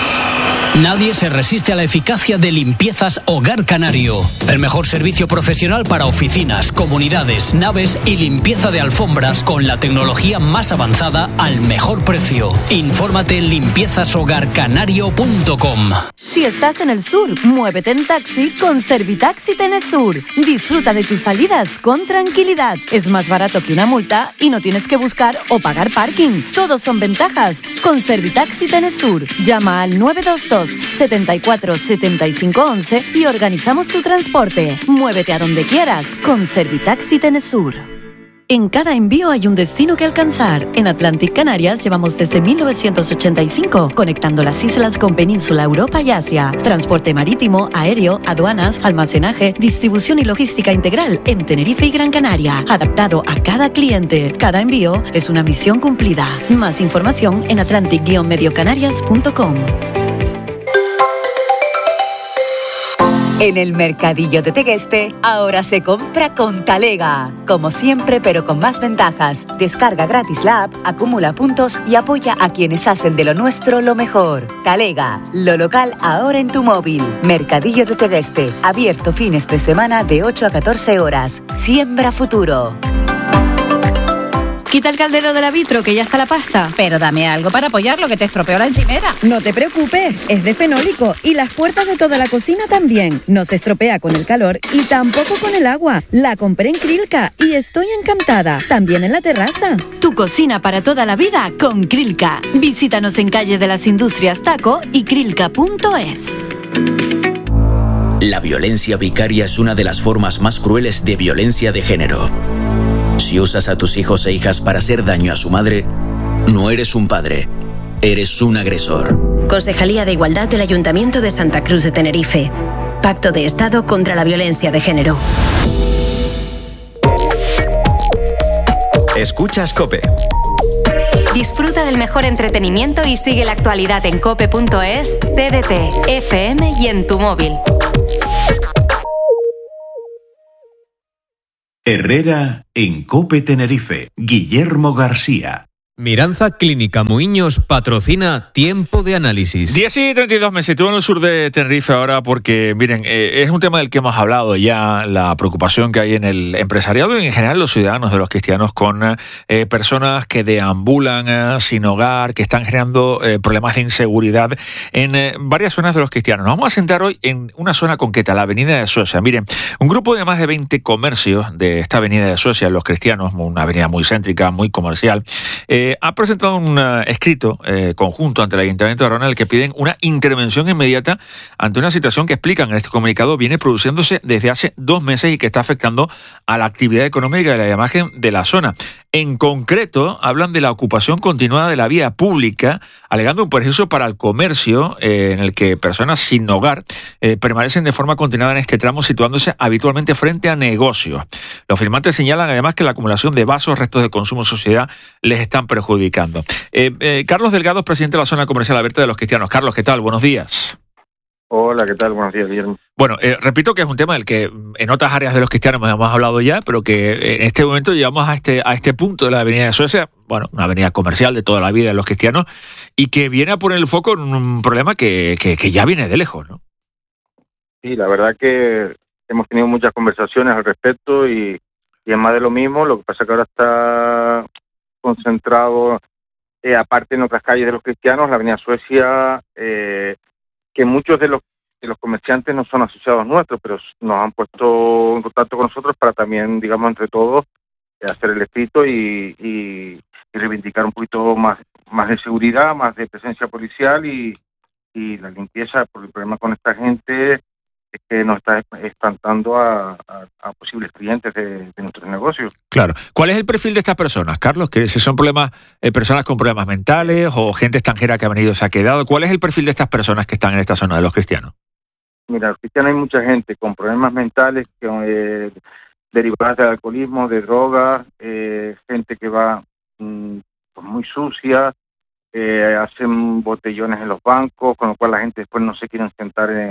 Nadie se resiste a la eficacia de Limpiezas Hogar Canario. El mejor servicio profesional para oficinas, comunidades, naves y limpieza de alfombras con la tecnología más avanzada al mejor precio. Infórmate en limpiezas hogar canario punto com. Si estás en el sur, muévete en taxi con Servitaxi Tenesur. Disfruta de tus salidas con tranquilidad. Es más barato que una multa y no tienes que buscar o pagar parking. Todos son ventajas con Servitaxi Tenesur. Llama al nueve dos dos, setenta y cuatro, setenta y cinco once y organizamos tu transporte. Muévete a donde quieras con Servitaxi Tenesur. En cada envío hay un destino que alcanzar. En Atlantic Canarias llevamos desde mil novecientos ochenta y cinco, conectando las islas con Península, Europa y Asia. Transporte marítimo, aéreo, aduanas, almacenaje, distribución y logística integral en Tenerife y Gran Canaria. Adaptado a cada cliente. Cada envío es una misión cumplida. Más información en atlantic guion medio canarias punto com. En el Mercadillo de Tegueste, ahora se compra con Talega. Como siempre, pero con más ventajas. Descarga gratis la app, acumula puntos y apoya a quienes hacen de lo nuestro lo mejor. Talega, lo local ahora en tu móvil. Mercadillo de Tegueste, abierto fines de semana de ocho a catorce horas. Siembra futuro. Quita el caldero de la vitro, que ya está la pasta. Pero dame algo para apoyarlo, que te estropeó la encimera. No te preocupes, es de fenólico y las puertas de toda la cocina también. No se estropea con el calor y tampoco con el agua. La compré en Krilka y estoy encantada. También en la terraza. Tu cocina para toda la vida con Krilka. Visítanos en Calle de las Industrias Taco y krilka punto es. La violencia vicaria es una de las formas más crueles de violencia de género. Si usas a tus hijos e hijas para hacer daño a su madre, no eres un padre, eres un agresor. Concejalía de Igualdad del Ayuntamiento de Santa Cruz de Tenerife. Pacto de Estado contra la Violencia de Género. Escuchas COPE. Disfruta del mejor entretenimiento y sigue la actualidad en cope punto es, T D T, F M y en tu móvil. Herrera en COPE Tenerife. Guillermo García. Miranza Clínica Muiños patrocina Tiempo de Análisis. diez y treinta y dos me sitúo en el sur de Tenerife ahora porque, miren, eh, es un tema del que hemos hablado ya, la preocupación que hay en el empresariado y en general los ciudadanos de los cristianos con eh, personas que deambulan eh, sin hogar, que están generando eh, problemas de inseguridad en eh, varias zonas de los cristianos. Nos vamos a sentar hoy en una zona concreta, la avenida de Suecia. Miren, un grupo de más de veinte comercios de esta avenida de Suecia, los cristianos, una avenida muy céntrica, muy comercial, eh, ha presentado un uh, escrito eh, conjunto ante el Ayuntamiento de Arona en el que piden una intervención inmediata ante una situación que explican en este comunicado viene produciéndose desde hace dos meses y que está afectando a la actividad económica y la imagen de la zona. En concreto, hablan de la ocupación continuada de la vía pública, alegando un perjuicio para el comercio eh, en el que personas sin hogar eh, permanecen de forma continuada en este tramo, situándose habitualmente frente a negocios. Los firmantes señalan además que la acumulación de vasos, restos de consumo en sociedad, les están perjudicando. Eh, eh, Carlos Delgado, presidente de la Zona Comercial Abierta de los Cristianos. Carlos, ¿qué tal? Buenos días. Hola, ¿qué tal? Buenos días, Guillermo. Bueno, eh, repito que es un tema del que en otras áreas de los cristianos hemos hablado ya, pero que en este momento llegamos a este a este punto de la avenida de Suecia, bueno, una avenida comercial de toda la vida de los cristianos, y que viene a poner el foco en un problema que, que, que ya viene de lejos, ¿no? Sí, la verdad que hemos tenido muchas conversaciones al respecto y, y es más de lo mismo. Lo que pasa es que ahora está concentrado, eh, aparte en otras calles de los cristianos, la avenida Suecia, eh, que muchos de los de los comerciantes no son asociados nuestros, pero nos han puesto en contacto con nosotros para también, digamos, entre todos, eh, hacer el escrito y, y, y reivindicar un poquito más, más de seguridad, más de presencia policial y, y la limpieza, porque el problema con esta gente es que nos está espantando a, a, a posibles clientes de, de nuestros negocios. Claro. ¿Cuál es el perfil de estas personas, Carlos? ¿Que si son problemas, eh, personas con problemas mentales o gente extranjera que ha venido y se ha quedado? ¿Cuál es el perfil de estas personas que están en esta zona de los cristianos? Mira, los cristianos hay mucha gente con problemas mentales que, eh, derivadas del alcoholismo, de drogas, eh, gente que va mm, pues muy sucia, eh, hacen botellones en los bancos, con lo cual la gente después no se quieren sentar en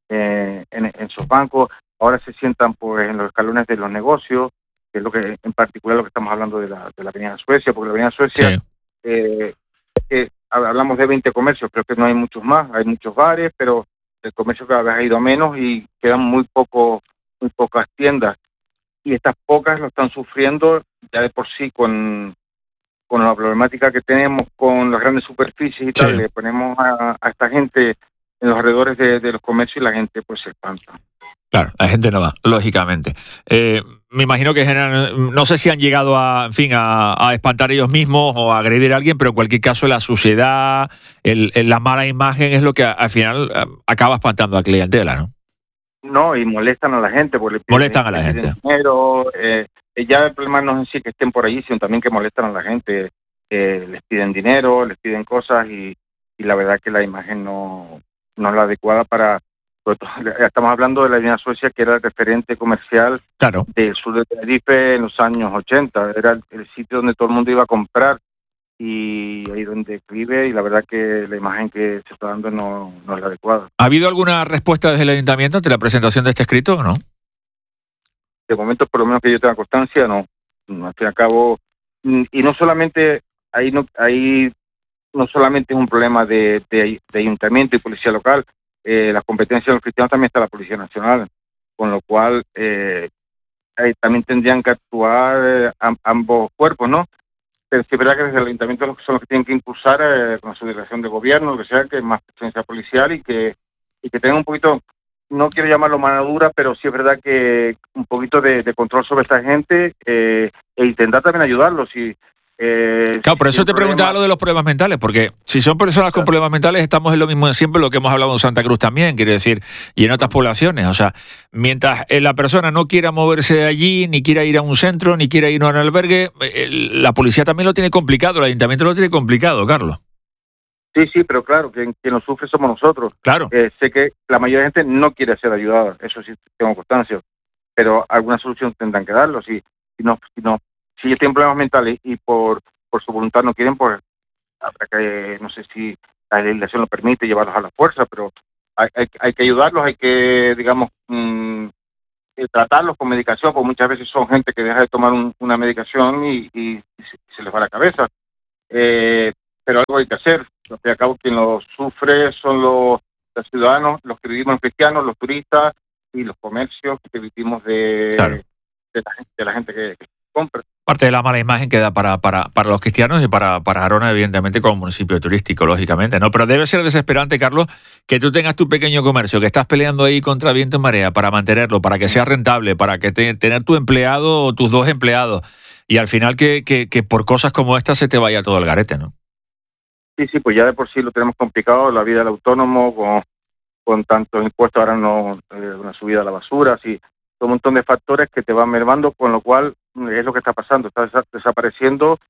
Eh, en, en sus bancos, ahora se sientan pues en los escalones de los negocios, que es lo que en particular lo que estamos hablando de la, de la avenida Suecia, porque la avenida Suecia, sí. eh, eh, hablamos de veinte comercios, creo que no hay muchos más, hay muchos bares, pero el comercio cada vez ha ido a menos y quedan muy poco, muy pocas tiendas, y estas pocas lo están sufriendo ya de por sí con, con la problemática que tenemos con las grandes superficies y sí. tal, le ponemos a, a esta gente en los alrededores de, de los comercios y la gente pues se espanta. Claro, la gente no va, lógicamente. Eh, me imagino que generan, no sé si han llegado a, en fin, a, a espantar ellos mismos o a agredir a alguien, pero en cualquier caso la suciedad, el, el, la mala imagen es lo que al final acaba espantando a la clientela, ¿no? No, y molestan a la gente. Porque molestan a la gente. Dinero, eh, ya el problema no es en sí que estén por allí, sino también que molestan a la gente. Eh, les piden dinero, les piden cosas y, y la verdad que la imagen no... no es la adecuada para... Estamos hablando de la avenida Suecia, que era el referente comercial claro. del sur de Tenerife en los años ochenta. Era el, el sitio donde todo el mundo iba a comprar y ahí donde vive, y la verdad que la imagen que se está dando no, no es la adecuada. ¿Ha habido alguna respuesta desde el ayuntamiento ante la presentación de este escrito o no? De momento, por lo menos que yo tenga constancia, no. Al fin y al cabo... Y no solamente... Ahí no, ahí no solamente es un problema de, de, de ayuntamiento y policía local, eh, las competencias de los cristianos también está la Policía Nacional, con lo cual eh, ahí también tendrían que actuar eh, ambos cuerpos, ¿no? pero sí es verdad que desde el ayuntamiento son los que tienen que impulsar eh, con su dirección de gobierno, lo que sea, que más presencia policial y que, y que tengan un poquito, no quiero llamarlo mano dura, pero sí es verdad que un poquito de, de control sobre esta gente eh, e intentar también ayudarlos. Y, eh, claro, por si eso te problema... preguntaba lo de los problemas mentales, porque si son personas con problemas mentales, estamos en lo mismo de siempre, lo que hemos hablado en Santa Cruz también, quiere decir, y en otras poblaciones. O sea, mientras la persona no quiera moverse de allí, ni quiera ir a un centro, ni quiera ir a un albergue, la policía también lo tiene complicado, el ayuntamiento lo tiene complicado, Carlos. Sí, sí, pero claro, quien, quien lo sufre somos nosotros. Claro. Eh, sé que la mayoría de gente no quiere ser ayudada, eso sí tengo constancia, pero alguna solución tendrán que darlo. Si, si, no, si, no, si ellos tienen problemas mentales y por, por su voluntad no quieren, pues habrá que, no sé si la legislación lo permite llevarlos a la fuerza, pero hay, hay, hay que ayudarlos, hay que, digamos, mmm, tratarlos con medicación, porque muchas veces son gente que deja de tomar un, una medicación y, y se, se les va la cabeza. Eh, pero algo hay que hacer. Al fin y al cabo, quien lo sufre son los, los ciudadanos, los que vivimos en cristianos, los turistas y los comercios que vivimos de, claro. de, la, de la gente que, que compra. Parte de la mala imagen queda para, para, para los cristianos y para, para Arona, evidentemente, como municipio turístico, lógicamente, ¿no? Pero debe ser desesperante, Carlos, que tú tengas tu pequeño comercio, que estás peleando ahí contra viento y marea para mantenerlo, para que sea rentable, para que te, tener tu empleado o tus dos empleados, y al final que, que, que por cosas como esta se te vaya todo el garete, ¿no? Sí, sí, pues ya de por sí lo tenemos complicado, la vida del autónomo, con, con tantos impuestos, ahora no, eh, una subida a la basura, así, un montón de factores que te van mermando, con lo cual es lo que está pasando, está desa- desapareciendo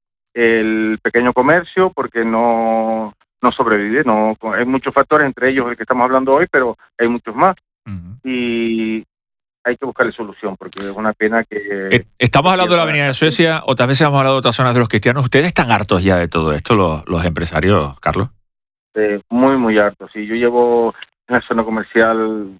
el pequeño comercio porque no, no sobrevive, no, hay muchos factores, entre ellos el que estamos hablando hoy, pero hay muchos más. Uh-huh. Y hay que buscarle solución, porque es una pena que... Estamos hablando de la Avenida de Suecia, otras veces hemos hablado de otras zonas de los cristianos. ¿Ustedes están hartos ya de todo esto, los, los empresarios, Carlos? Eh, muy, muy hartos. Sí, yo llevo en la zona comercial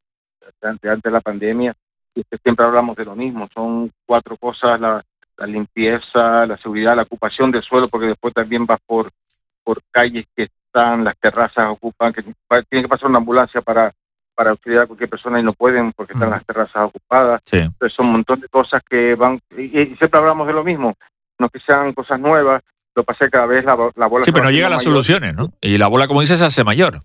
antes, antes de la pandemia, y siempre hablamos de lo mismo. Son cuatro cosas, la, la limpieza, la seguridad, la ocupación del suelo, porque después también vas por, por calles que están, las terrazas ocupan, que tiene que pasar una ambulancia para... para auxiliar a cualquier persona y no pueden porque están las terrazas ocupadas. Sí. Entonces son un montón de cosas que van... Y, y siempre hablamos de lo mismo, no que sean cosas nuevas, lo que pasa es que cada vez la, la bola... Sí, pero no llegan las mayor. Soluciones, ¿no? Y la bola, como dices, se hace mayor.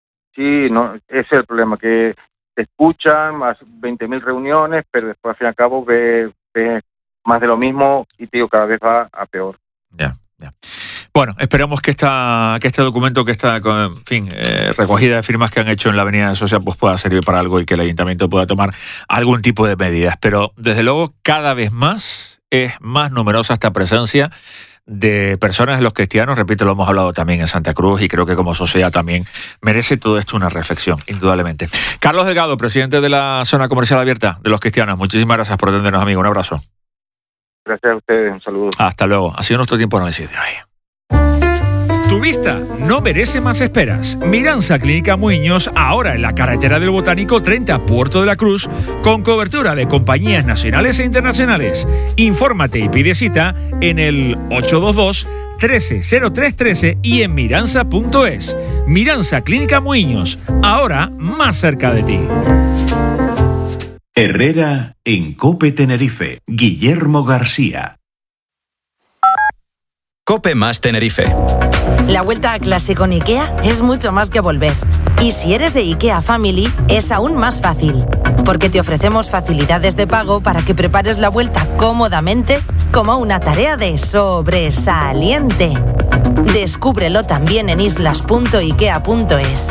Sí, no, ese es el problema, que te escuchan, más veinte mil reuniones, pero después al fin y al cabo ves ve más de lo mismo y te digo, cada vez va a peor. Ya, ya. Bueno, esperemos que esta que este documento, que esta, en fin, eh, recogida de firmas que han hecho en la Avenida de Suecia, pues pueda servir para algo y que el ayuntamiento pueda tomar algún tipo de medidas. Pero, desde luego, cada vez más es más numerosa esta presencia de personas de los cristianos. Repito, lo hemos hablado también en Santa Cruz y creo que como sociedad también merece todo esto una reflexión, indudablemente. Carlos Delgado, presidente de la Zona Comercial Abierta de los Cristianos, muchísimas gracias por atendernos, amigo. Un abrazo. Gracias a ustedes, un saludo. Hasta luego. Ha sido nuestro tiempo de análisis de hoy. Tu vista no merece más esperas. Miranza Clínica Muiños, ahora en la carretera del Botánico treinta, Puerto de la Cruz, con cobertura de compañías nacionales e internacionales. Infórmate y pide cita en el ocho dos dos, trece cero tres trece y en miranza punto es. Miranza Clínica Muiños, ahora más cerca de ti. Herrera en COPE Tenerife. Guillermo García. COPE más Tenerife. La vuelta a clase con IKEA es mucho más que volver. Y si eres de IKEA Family, es aún más fácil. Porque te ofrecemos facilidades de pago para que prepares la vuelta cómodamente como una tarea de sobresaliente. Descúbrelo también en islas punto ikea punto es.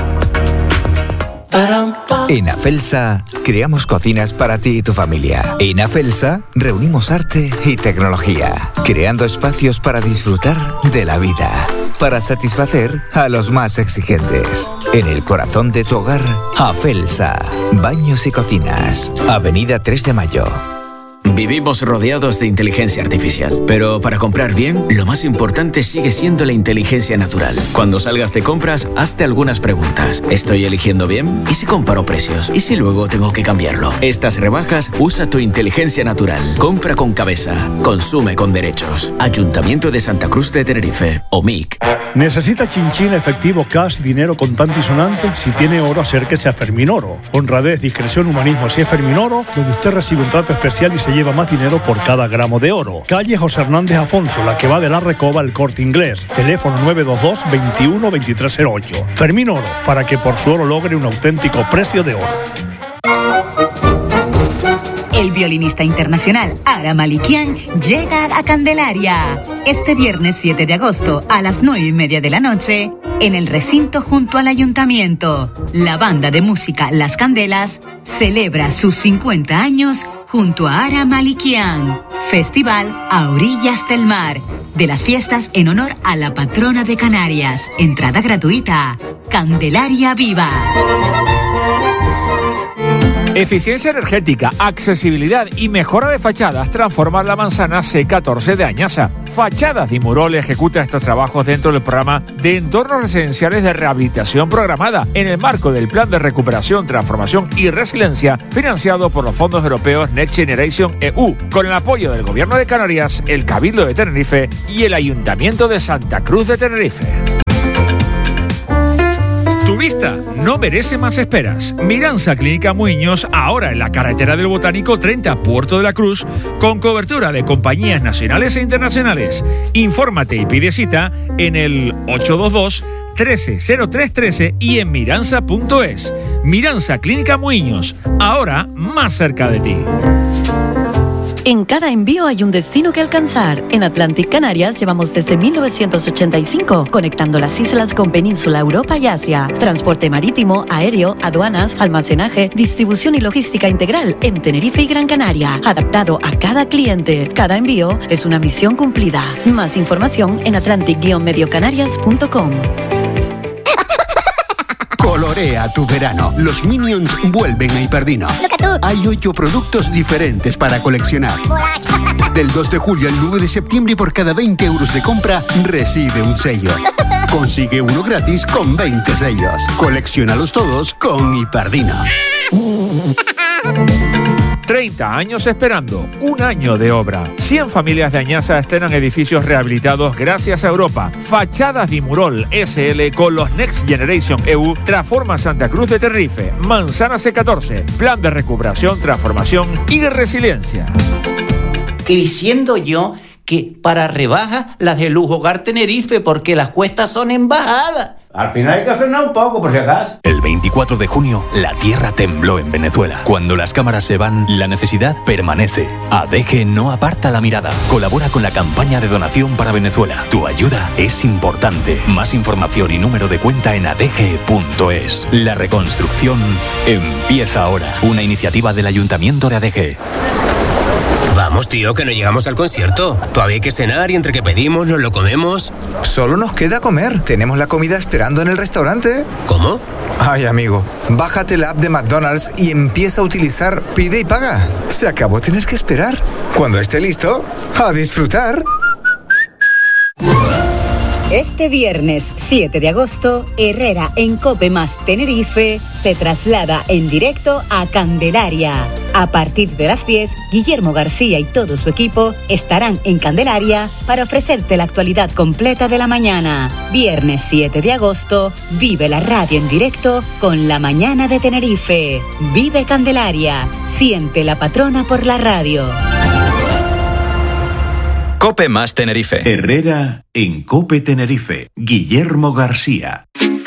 En Afelsa creamos cocinas para ti y tu familia. En Afelsa reunimos arte y tecnología, creando espacios para disfrutar de la vida, para satisfacer a los más exigentes. En el corazón de tu hogar, Afelsa, baños y cocinas, Avenida tres de Mayo. Vivimos rodeados de inteligencia artificial, pero para comprar bien, lo más importante sigue siendo la inteligencia natural. Cuando salgas de compras, hazte algunas preguntas. ¿Estoy eligiendo bien? ¿Y si comparo precios? ¿Y si luego tengo que cambiarlo? Estas rebajas, usa tu inteligencia natural. Compra con cabeza. Consume con derechos. Ayuntamiento de Santa Cruz de Tenerife, O M I C. ¿Necesita chinchín, efectivo, cash, dinero contante y sonante? Si tiene oro, acérquese a Ferminoro. Honradez, discreción, humanismo. Si es Ferminoro, donde usted recibe un trato especial y se lleva lleva más dinero por cada gramo de oro. Calle José Hernández Afonso, la que va de la Recoba al Corte Inglés. Teléfono nueve dos dos, veintiuno, veintitrés cero ocho. Fermín Oro, para que por su oro logre un auténtico precio de oro. El violinista internacional Ara Malikian llega a Candelaria este viernes siete de agosto a las nueve y media de la noche en el recinto junto al ayuntamiento. La banda de música Las Candelas celebra sus cincuenta años junto a Ara Malikian. Festival a orillas del mar. De las fiestas en honor a la patrona de Canarias. Entrada gratuita. Candelaria Viva. Eficiencia energética, accesibilidad y mejora de fachadas transforma la manzana C catorce de Añasa. Fachadas Dimurol ejecuta estos trabajos dentro del programa de entornos residenciales de rehabilitación programada en el marco del Plan de Recuperación, Transformación y Resiliencia financiado por los fondos europeos Next Generation E U, con el apoyo del Gobierno de Canarias, el Cabildo de Tenerife y el Ayuntamiento de Santa Cruz de Tenerife. Tu vista no merece más esperas. Miranza Clínica Muiños, ahora en la carretera del Botánico treinta, Puerto de la Cruz, con cobertura de compañías nacionales e internacionales. Infórmate y pide cita en el ocho dos dos, trece cero tres trece y en miranza punto es. Miranza Clínica Muiños, ahora más cerca de ti. En cada envío hay un destino que alcanzar. En Atlantic Canarias llevamos desde mil novecientos ochenta y cinco conectando las islas con Península, Europa y Asia. Transporte marítimo, aéreo, aduanas, almacenaje, distribución y logística integral en Tenerife y Gran Canaria. Adaptado a cada cliente. Cada envío es una misión cumplida. Más información en atlantic guion medio canarias punto com. Colorea tu verano. Los Minions vuelven a Hiperdino. Hay ocho productos diferentes para coleccionar. Del dos de julio al nueve de septiembre, por cada veinte euros de compra, recibe un sello. Consigue uno gratis con veinte sellos. Colecciónalos todos con Hiperdino. treinta años esperando, un año de obra. cien familias de Añasa estrenan edificios rehabilitados gracias a Europa. Fachadas Dimurol S L con los Next Generation E U transforma Santa Cruz de Tenerife. Manzana C catorce, plan de recuperación, transformación y resiliencia. Y diciendo yo que para rebajas las de Lujo Hogar Tenerife, porque las cuestas son en bajada. Al final hay que frenar un poco, por si acaso. El veinticuatro de junio, la tierra tembló en Venezuela. Cuando las cámaras se van, la necesidad permanece. A D G no aparta la mirada. Colabora con la campaña de donación para Venezuela. Tu ayuda es importante. Más información y número de cuenta en a d g punto es. La reconstrucción empieza ahora. Una iniciativa del Ayuntamiento de A D G. Vamos, tío, que no llegamos al concierto. Todavía hay que cenar y entre que pedimos nos lo comemos. Solo nos queda comer. Tenemos la comida esperando en el restaurante. ¿Cómo? Ay, amigo, bájate la app de McDonald's y empieza a utilizar Pide y Paga. Se acabó tener que esperar. Cuando esté listo, a disfrutar. Este viernes siete de agosto, Herrera en Cope Más Tenerife se traslada en directo a Candelaria. A partir de las diez, Guillermo García y todo su equipo estarán en Candelaria para ofrecerte la actualidad completa de la mañana. Viernes siete de agosto, vive la radio en directo con La Mañana de Tenerife. Vive Candelaria, siente la patrona por la radio. Cope Más Tenerife. Herrera en Cope Tenerife. Guillermo García.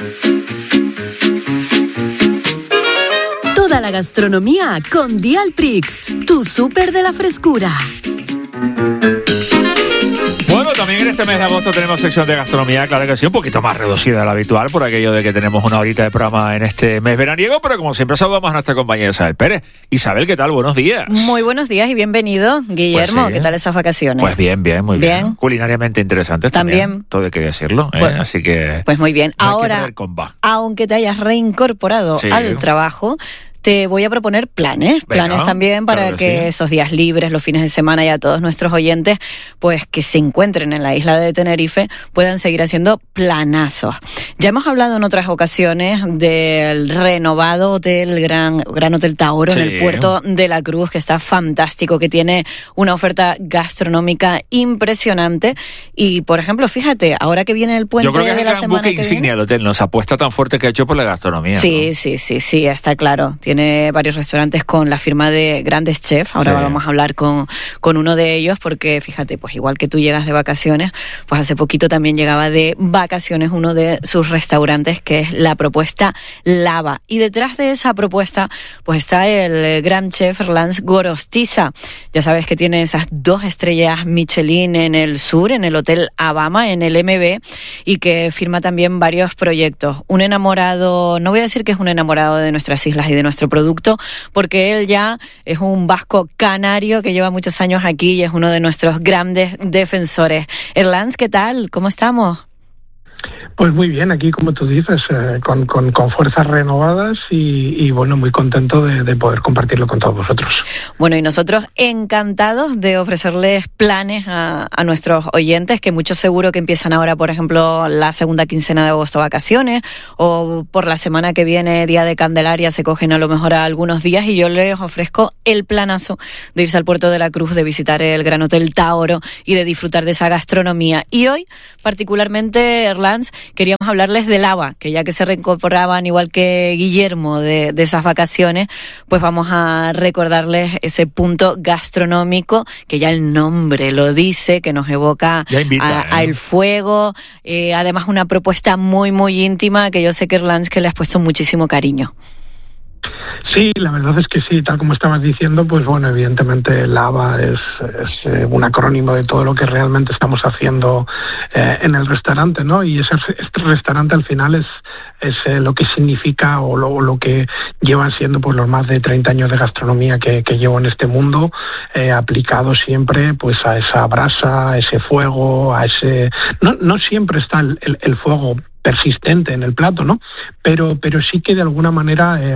Toda la gastronomía con Dialprix, tu súper de la frescura. Bueno, también en este mes de agosto tenemos sección de gastronomía, claro que sí, un poquito más reducida de la habitual, por aquello de que tenemos una horita de programa en este mes veraniego, pero como siempre saludamos a nuestra compañera Isabel Pérez. Isabel, ¿qué tal? Buenos días. Muy buenos días y bienvenido, Guillermo. Pues sí. ¿Qué tal esas vacaciones? Pues bien, bien, muy bien. Bien. Culinariamente interesantes también. también. Todo hay que decirlo, ¿eh? Bueno, así que... Pues muy bien. No Ahora, aunque te hayas reincorporado Sí. al trabajo, te voy a proponer planes, Venga, planes también para claro que, que sí. esos días libres, los fines de semana y a todos nuestros oyentes, pues que se encuentren en la isla de Tenerife, puedan seguir haciendo planazos. Ya hemos hablado en otras ocasiones del renovado hotel Gran, Gran Hotel Taoro Sí. en el puerto de la Cruz, que está fantástico, que tiene una oferta gastronómica impresionante. Y, por ejemplo, fíjate, ahora que viene el puente Yo creo que es de el la gran semana buque que insignia viene. del hotel, nos apuesta tan fuerte que ha hecho por la gastronomía. Sí, ¿no? sí, sí, sí, está claro. tiene varios restaurantes con la firma de grandes chefs. Ahora sí. Vamos a hablar con, con uno de ellos porque, fíjate, pues igual que tú llegas de vacaciones, pues hace poquito también llegaba de vacaciones uno de sus restaurantes, que es la propuesta Lava. Y detrás de esa propuesta, pues está el gran chef Erlans Gorostiza. Ya sabes que tiene esas dos estrellas Michelin en el sur, en el Hotel Abama, en el M B, y que firma también varios proyectos. Un enamorado, no voy a decir que es un enamorado de nuestras islas y de nuestro producto, porque él ya es un vasco canario que lleva muchos años aquí y es uno de nuestros grandes defensores. Erlans, ¿qué tal? ¿Cómo estamos? Pues muy bien, aquí como tú dices, eh, con, con, con fuerzas renovadas y, y bueno, muy contento de, de poder compartirlo con todos vosotros. Bueno, y nosotros encantados de ofrecerles planes a, a nuestros oyentes, que muchos seguro que empiezan ahora, por ejemplo, la segunda quincena de agosto vacaciones, o por la semana que viene, Día de Candelaria, se cogen a lo mejor a algunos días, y yo les ofrezco el planazo de irse al Puerto de la Cruz, de visitar el Gran Hotel Taoro y de disfrutar de esa gastronomía. Y hoy, particularmente, Erlans, queríamos hablarles de Lava, que ya que se reincorporaban igual que Guillermo de, de esas vacaciones, pues vamos a recordarles ese punto gastronómico que ya el nombre lo dice, que nos evoca invita, a, ¿eh? a el fuego, eh, además una propuesta muy muy íntima que yo sé que Erlans que le has puesto muchísimo cariño. Sí, la verdad es que sí, tal como estabas diciendo, pues bueno, evidentemente Lava es, es eh, un acrónimo de todo lo que realmente estamos haciendo eh, en el restaurante, ¿no? Y ese, este restaurante al final es, es eh, lo que significa o lo, lo que llevan siendo pues los más de treinta años de gastronomía que, que llevo en este mundo, eh, aplicado siempre pues a esa brasa, a ese fuego, a ese... No, no siempre está el, el, el fuego persistente en el plato, ¿no? Pero, pero sí que de alguna manera eh,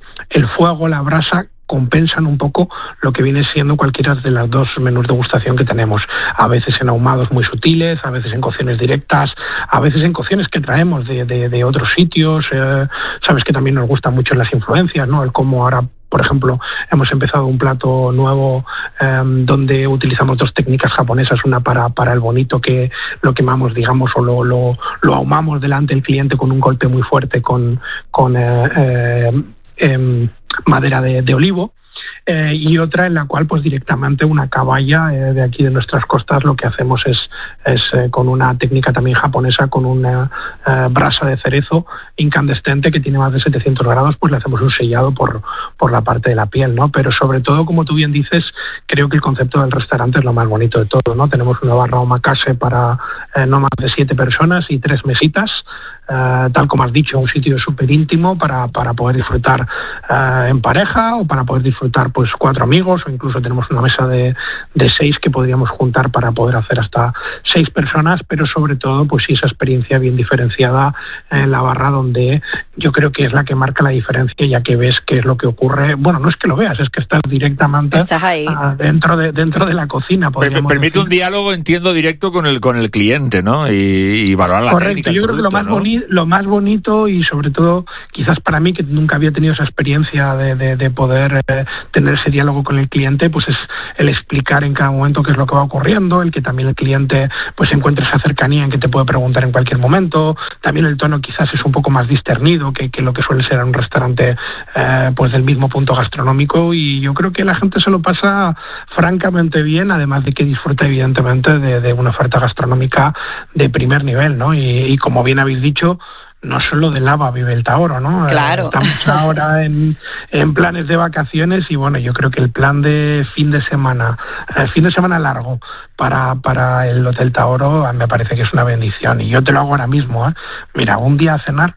el fuego, la brasa compensan un poco lo que viene siendo cualquiera de las dos menús de degustación que tenemos. A veces en ahumados muy sutiles, a veces en cocciones directas, a veces en cocciones que traemos de, de, de otros sitios. Eh, sabes que también nos gustan mucho las influencias, ¿no? El cómo ahora, por ejemplo, hemos empezado un plato nuevo eh, donde utilizamos dos técnicas japonesas, una para, para el bonito, que lo quemamos, digamos, o lo, lo, lo ahumamos delante del cliente con un golpe muy fuerte con, con eh, eh, eh, madera de, de olivo. Eh, y otra en la cual pues directamente una caballa eh, de aquí de nuestras costas lo que hacemos es, es eh, con una técnica también japonesa, con una eh, brasa de cerezo incandescente que tiene más de setecientos grados, pues le hacemos un sellado por, por la parte de la piel, ¿no? Pero sobre todo, como tú bien dices, creo que el concepto del restaurante es lo más bonito de todo, ¿no? Tenemos una barra omakase para eh, no más de siete personas y tres mesitas, Uh, tal como has dicho, un sitio súper íntimo para, para poder disfrutar uh, en pareja o para poder disfrutar pues cuatro amigos, o incluso tenemos una mesa de, de seis que podríamos juntar para poder hacer hasta seis personas, pero sobre todo pues sí esa experiencia bien diferenciada en la barra, donde yo creo que es la que marca la diferencia, ya que ves qué es lo que ocurre. Bueno, no es que lo veas, es que estás directamente estás ahí. Uh, dentro de dentro de la cocina. Pero permite decir. Un diálogo, entiendo, directo con el con el cliente, ¿no? Y, y valorar la Correcto, técnica. Yo creo producto, que lo más ¿no? bonito lo más bonito y sobre todo quizás para mí, que nunca había tenido esa experiencia de, de, de poder eh, tener ese diálogo con el cliente, pues es el explicar en cada momento qué es lo que va ocurriendo, el que también el cliente pues encuentre esa cercanía en que te puede preguntar en cualquier momento. También el tono quizás es un poco más discernido que, que lo que suele ser en un restaurante eh, pues del mismo punto gastronómico, y yo creo que la gente se lo pasa francamente bien, además de que disfruta evidentemente de, de una oferta gastronómica de primer nivel, ¿no? Y, y como bien habéis dicho, no solo de Lava vive el Taoro, ¿no? Claro. Estamos ahora en, en planes de vacaciones y bueno, yo creo que el plan de fin de semana, eh, fin de semana largo para, para el Hotel Taoro me parece que es una bendición, y yo te lo hago ahora mismo, ¿eh? Mira, un día a cenar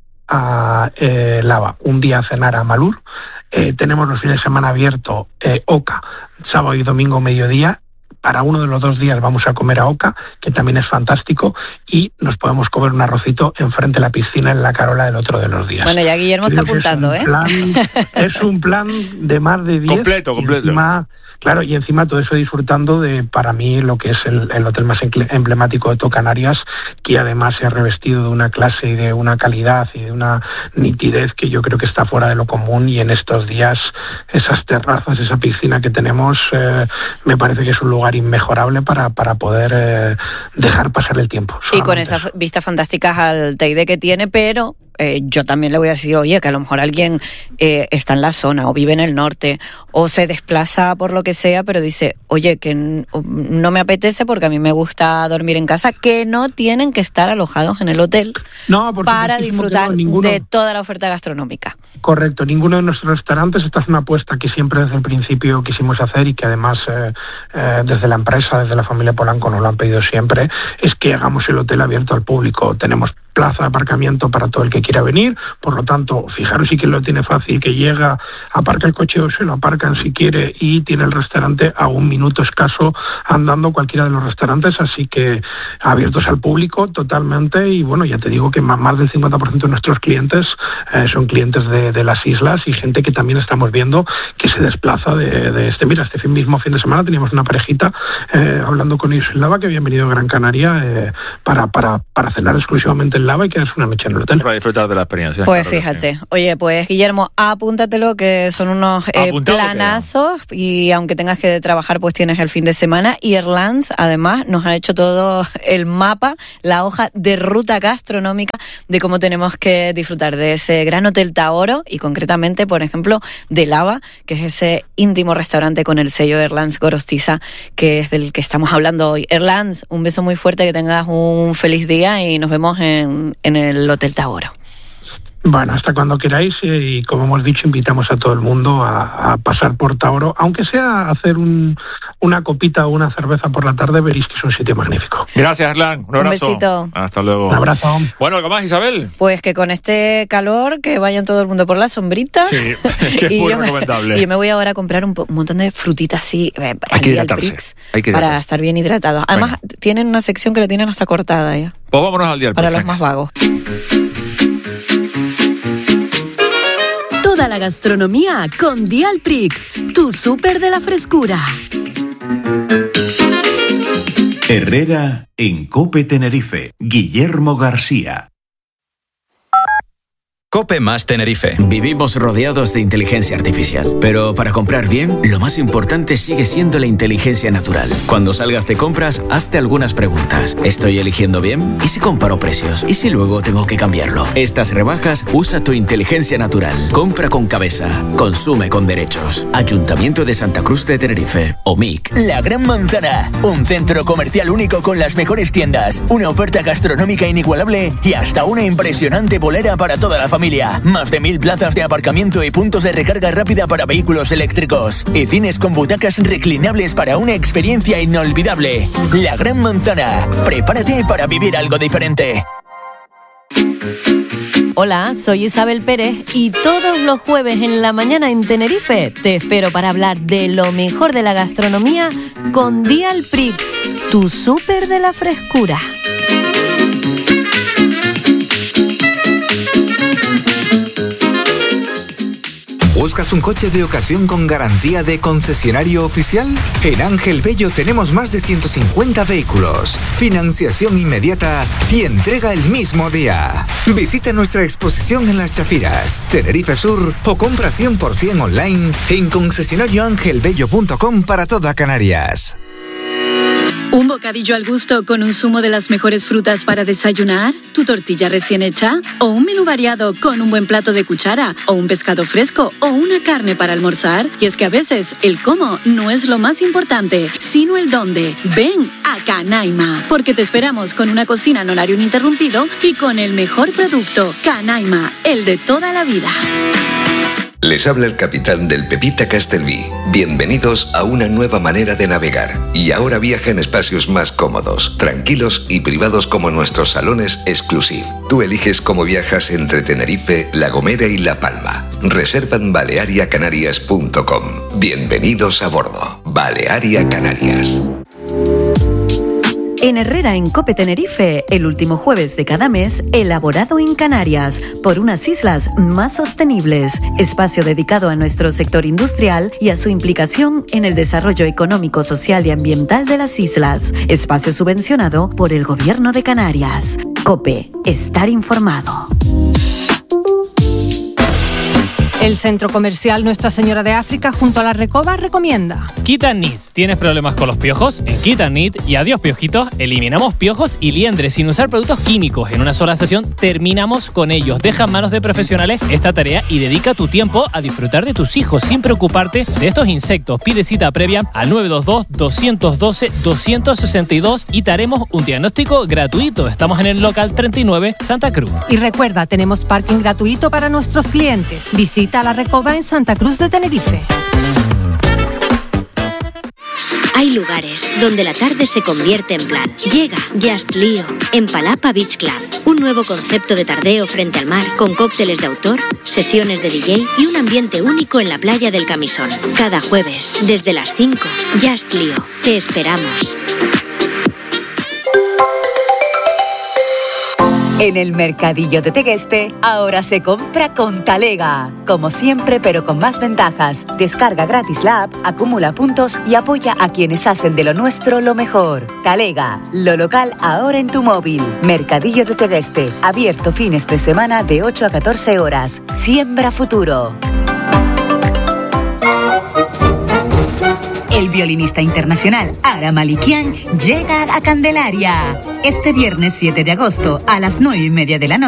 a eh, Lava, un día a cenar a Malur, eh, tenemos los fines de semana abierto eh, Oca, sábado y domingo mediodía. Para uno de los dos días vamos a comer a Oca, que también es fantástico, y nos podemos comer un arrocito enfrente de la piscina en La Carola el otro de los días. Bueno, ya Guillermo está apuntando, es ¿eh? Plan, es un plan de más de diez. Completo, completo. Y encima, claro, y encima todo eso disfrutando de, para mí, lo que es el, el hotel más emblemático de todo Canarias, que además se ha revestido de una clase y de una calidad y de una nitidez que yo creo que está fuera de lo común, y en estos días esas terrazas, esa piscina que tenemos, eh, me parece que es un lugar inmejorable para, para poder eh, dejar pasar el tiempo. Y con esas vistas fantásticas al Teide que tiene, pero eh, yo también le voy a decir, oye, que a lo mejor alguien eh, está en la zona o vive en el norte o se desplaza por lo que sea, pero dice, oye, que n- no me apetece porque a mí me gusta dormir en casa, que no tienen que estar alojados en el hotel no, por para supuestísimo que disfrutar no, ninguno. de toda la oferta gastronómica. Correcto, ninguno de nuestros restaurantes, esta es una apuesta que siempre desde el principio quisimos hacer y que además eh, eh, desde la empresa, desde la familia Polanco nos lo han pedido siempre, es que hagamos el hotel abierto al público. Tenemos plaza de aparcamiento para todo el que quiera venir, por lo tanto, fijaros si quien lo tiene fácil, que llega, aparca el coche o se lo aparcan si quiere y tiene el restaurante a un minuto escaso andando cualquiera de los restaurantes, así que abiertos al público totalmente y bueno, ya te digo que más del cincuenta por ciento de nuestros clientes eh, son clientes de, de las islas y gente que también estamos viendo que se desplaza de, de este, mira, este fin mismo fin de semana teníamos una parejita eh, hablando con ellos en Lava que habían venido a Gran Canaria eh, para, para, para cenar exclusivamente en Lava y quedarse una mecha en el hotel. Para disfrutar de la experiencia. Pues claro fíjate, sí. Oye, pues Guillermo, apúntatelo que son unos eh, planazos y aunque tengas que trabajar pues tienes el fin de semana y Erlands además nos ha hecho todo el mapa, la hoja de ruta gastronómica de cómo tenemos que disfrutar de ese gran hotel Taoro y concretamente, por ejemplo, de Lava, que es ese íntimo restaurante con el sello Erlands Gorostiza, que es del que estamos hablando hoy. Erlands, un beso muy fuerte, que tengas un feliz día y nos vemos en, en el Hotel Taoro. Bueno, hasta cuando queráis y como hemos dicho, invitamos a todo el mundo a, a pasar por Taoro, aunque sea a hacer un, una copita o una cerveza por la tarde, veréis que es un sitio magnífico. Gracias, Erlan. Un abrazo. Un besito. Hasta luego. Un abrazo. Bueno, ¿algo más, Isabel? Pues que con este calor, que vayan todo el mundo por la sombrita. Sí, que es muy recomendable. Me, y yo me voy ahora a comprar un, un montón de frutitas así. Eh, Hay que hidratarse. Hay que hidratarse. Para estar bien hidratado. Además, bueno, tienen una sección que la tienen hasta cortada ya. Pues vámonos al día. Para los más vagos. Toda la gastronomía con Dialprix, tu súper de la frescura. Herrera en COPE Tenerife, Guillermo García. COPE más Tenerife. Vivimos rodeados de inteligencia artificial, pero para comprar bien, lo más importante sigue siendo la inteligencia natural. Cuando salgas de compras, hazte algunas preguntas. ¿Estoy eligiendo bien? ¿Y si comparo precios? ¿Y si luego tengo que cambiarlo? Estas rebajas, usa tu inteligencia natural. Compra con cabeza. Consume con derechos. Ayuntamiento de Santa Cruz de Tenerife. O M I C. La Gran Manzana. Un centro comercial único con las mejores tiendas, una oferta gastronómica inigualable y hasta una impresionante bolera para toda la familia. Más de mil plazas de aparcamiento y puntos de recarga rápida para vehículos eléctricos. Y cines con butacas reclinables para una experiencia inolvidable. La Gran Manzana. Prepárate para vivir algo diferente. Hola, soy Isabel Pérez y todos los jueves en la mañana en Tenerife te espero para hablar de lo mejor de la gastronomía con Dialprix, tu súper de la frescura. ¿Buscas un coche de ocasión con garantía de concesionario oficial? En Ángel Bello tenemos más de ciento cincuenta vehículos, financiación inmediata y entrega el mismo día. Visita nuestra exposición en Las Chafiras, Tenerife Sur o compra cien por ciento online en concesionario ángel bello punto com para toda Canarias. ¿Un bocadillo al gusto con un zumo de las mejores frutas para desayunar? ¿Tu tortilla recién hecha? ¿O un menú variado con un buen plato de cuchara? ¿O un pescado fresco? ¿O una carne para almorzar? Y es que a veces el cómo no es lo más importante, sino el dónde. Ven a Canaima, porque te esperamos con una cocina en horario ininterrumpido y con el mejor producto. Canaima, el de toda la vida. Les habla el capitán del Pepita Castelví. Bienvenidos a una nueva manera de navegar. Y ahora viaja en espacios más cómodos, tranquilos y privados como nuestros salones Exclusive. Tú eliges cómo viajas entre Tenerife, La Gomera y La Palma. Reserva en balearia canarias punto com. Bienvenidos a bordo. Balearia Canarias. En Herrera en COPE Tenerife, el último jueves de cada mes, elaborado en Canarias, por unas islas más sostenibles, espacio dedicado a nuestro sector industrial y a su implicación en el desarrollo económico, social y ambiental de las islas, espacio subvencionado por el Gobierno de Canarias. COPE, estar informado. El centro comercial Nuestra Señora de África junto a la Recoba recomienda. Kit and Knit. ¿Tienes problemas con los piojos? En Kit and Knit y adiós piojitos, eliminamos piojos y liendres sin usar productos químicos. En una sola sesión terminamos con ellos. Deja en manos de profesionales esta tarea y dedica tu tiempo a disfrutar de tus hijos sin preocuparte de estos insectos. Pide cita previa al nueve dos dos, dos uno dos, dos seis dos y te haremos un diagnóstico gratuito. Estamos en el local treinta y nueve Santa Cruz. Y recuerda, tenemos parking gratuito para nuestros clientes. Visita la Recoba en Santa Cruz de Tenerife. Hay lugares donde la tarde se convierte en plan. Llega Just Leo en Palapa Beach Club. Un nuevo concepto de tardeo frente al mar con cócteles de autor, sesiones de D J y un ambiente único en la playa del Camisón. Cada jueves, desde las cinco, Just Leo. Te esperamos. En el Mercadillo de Tegueste, ahora se compra con Talega. Como siempre, pero con más ventajas. Descarga gratis la app, acumula puntos y apoya a quienes hacen de lo nuestro lo mejor. Talega, lo local ahora en tu móvil. Mercadillo de Tegueste, abierto fines de semana de ocho a catorce horas. Siembra futuro. El violinista internacional Ara Malikian llega a Candelaria. Este viernes siete de agosto a las nueve y media de la noche.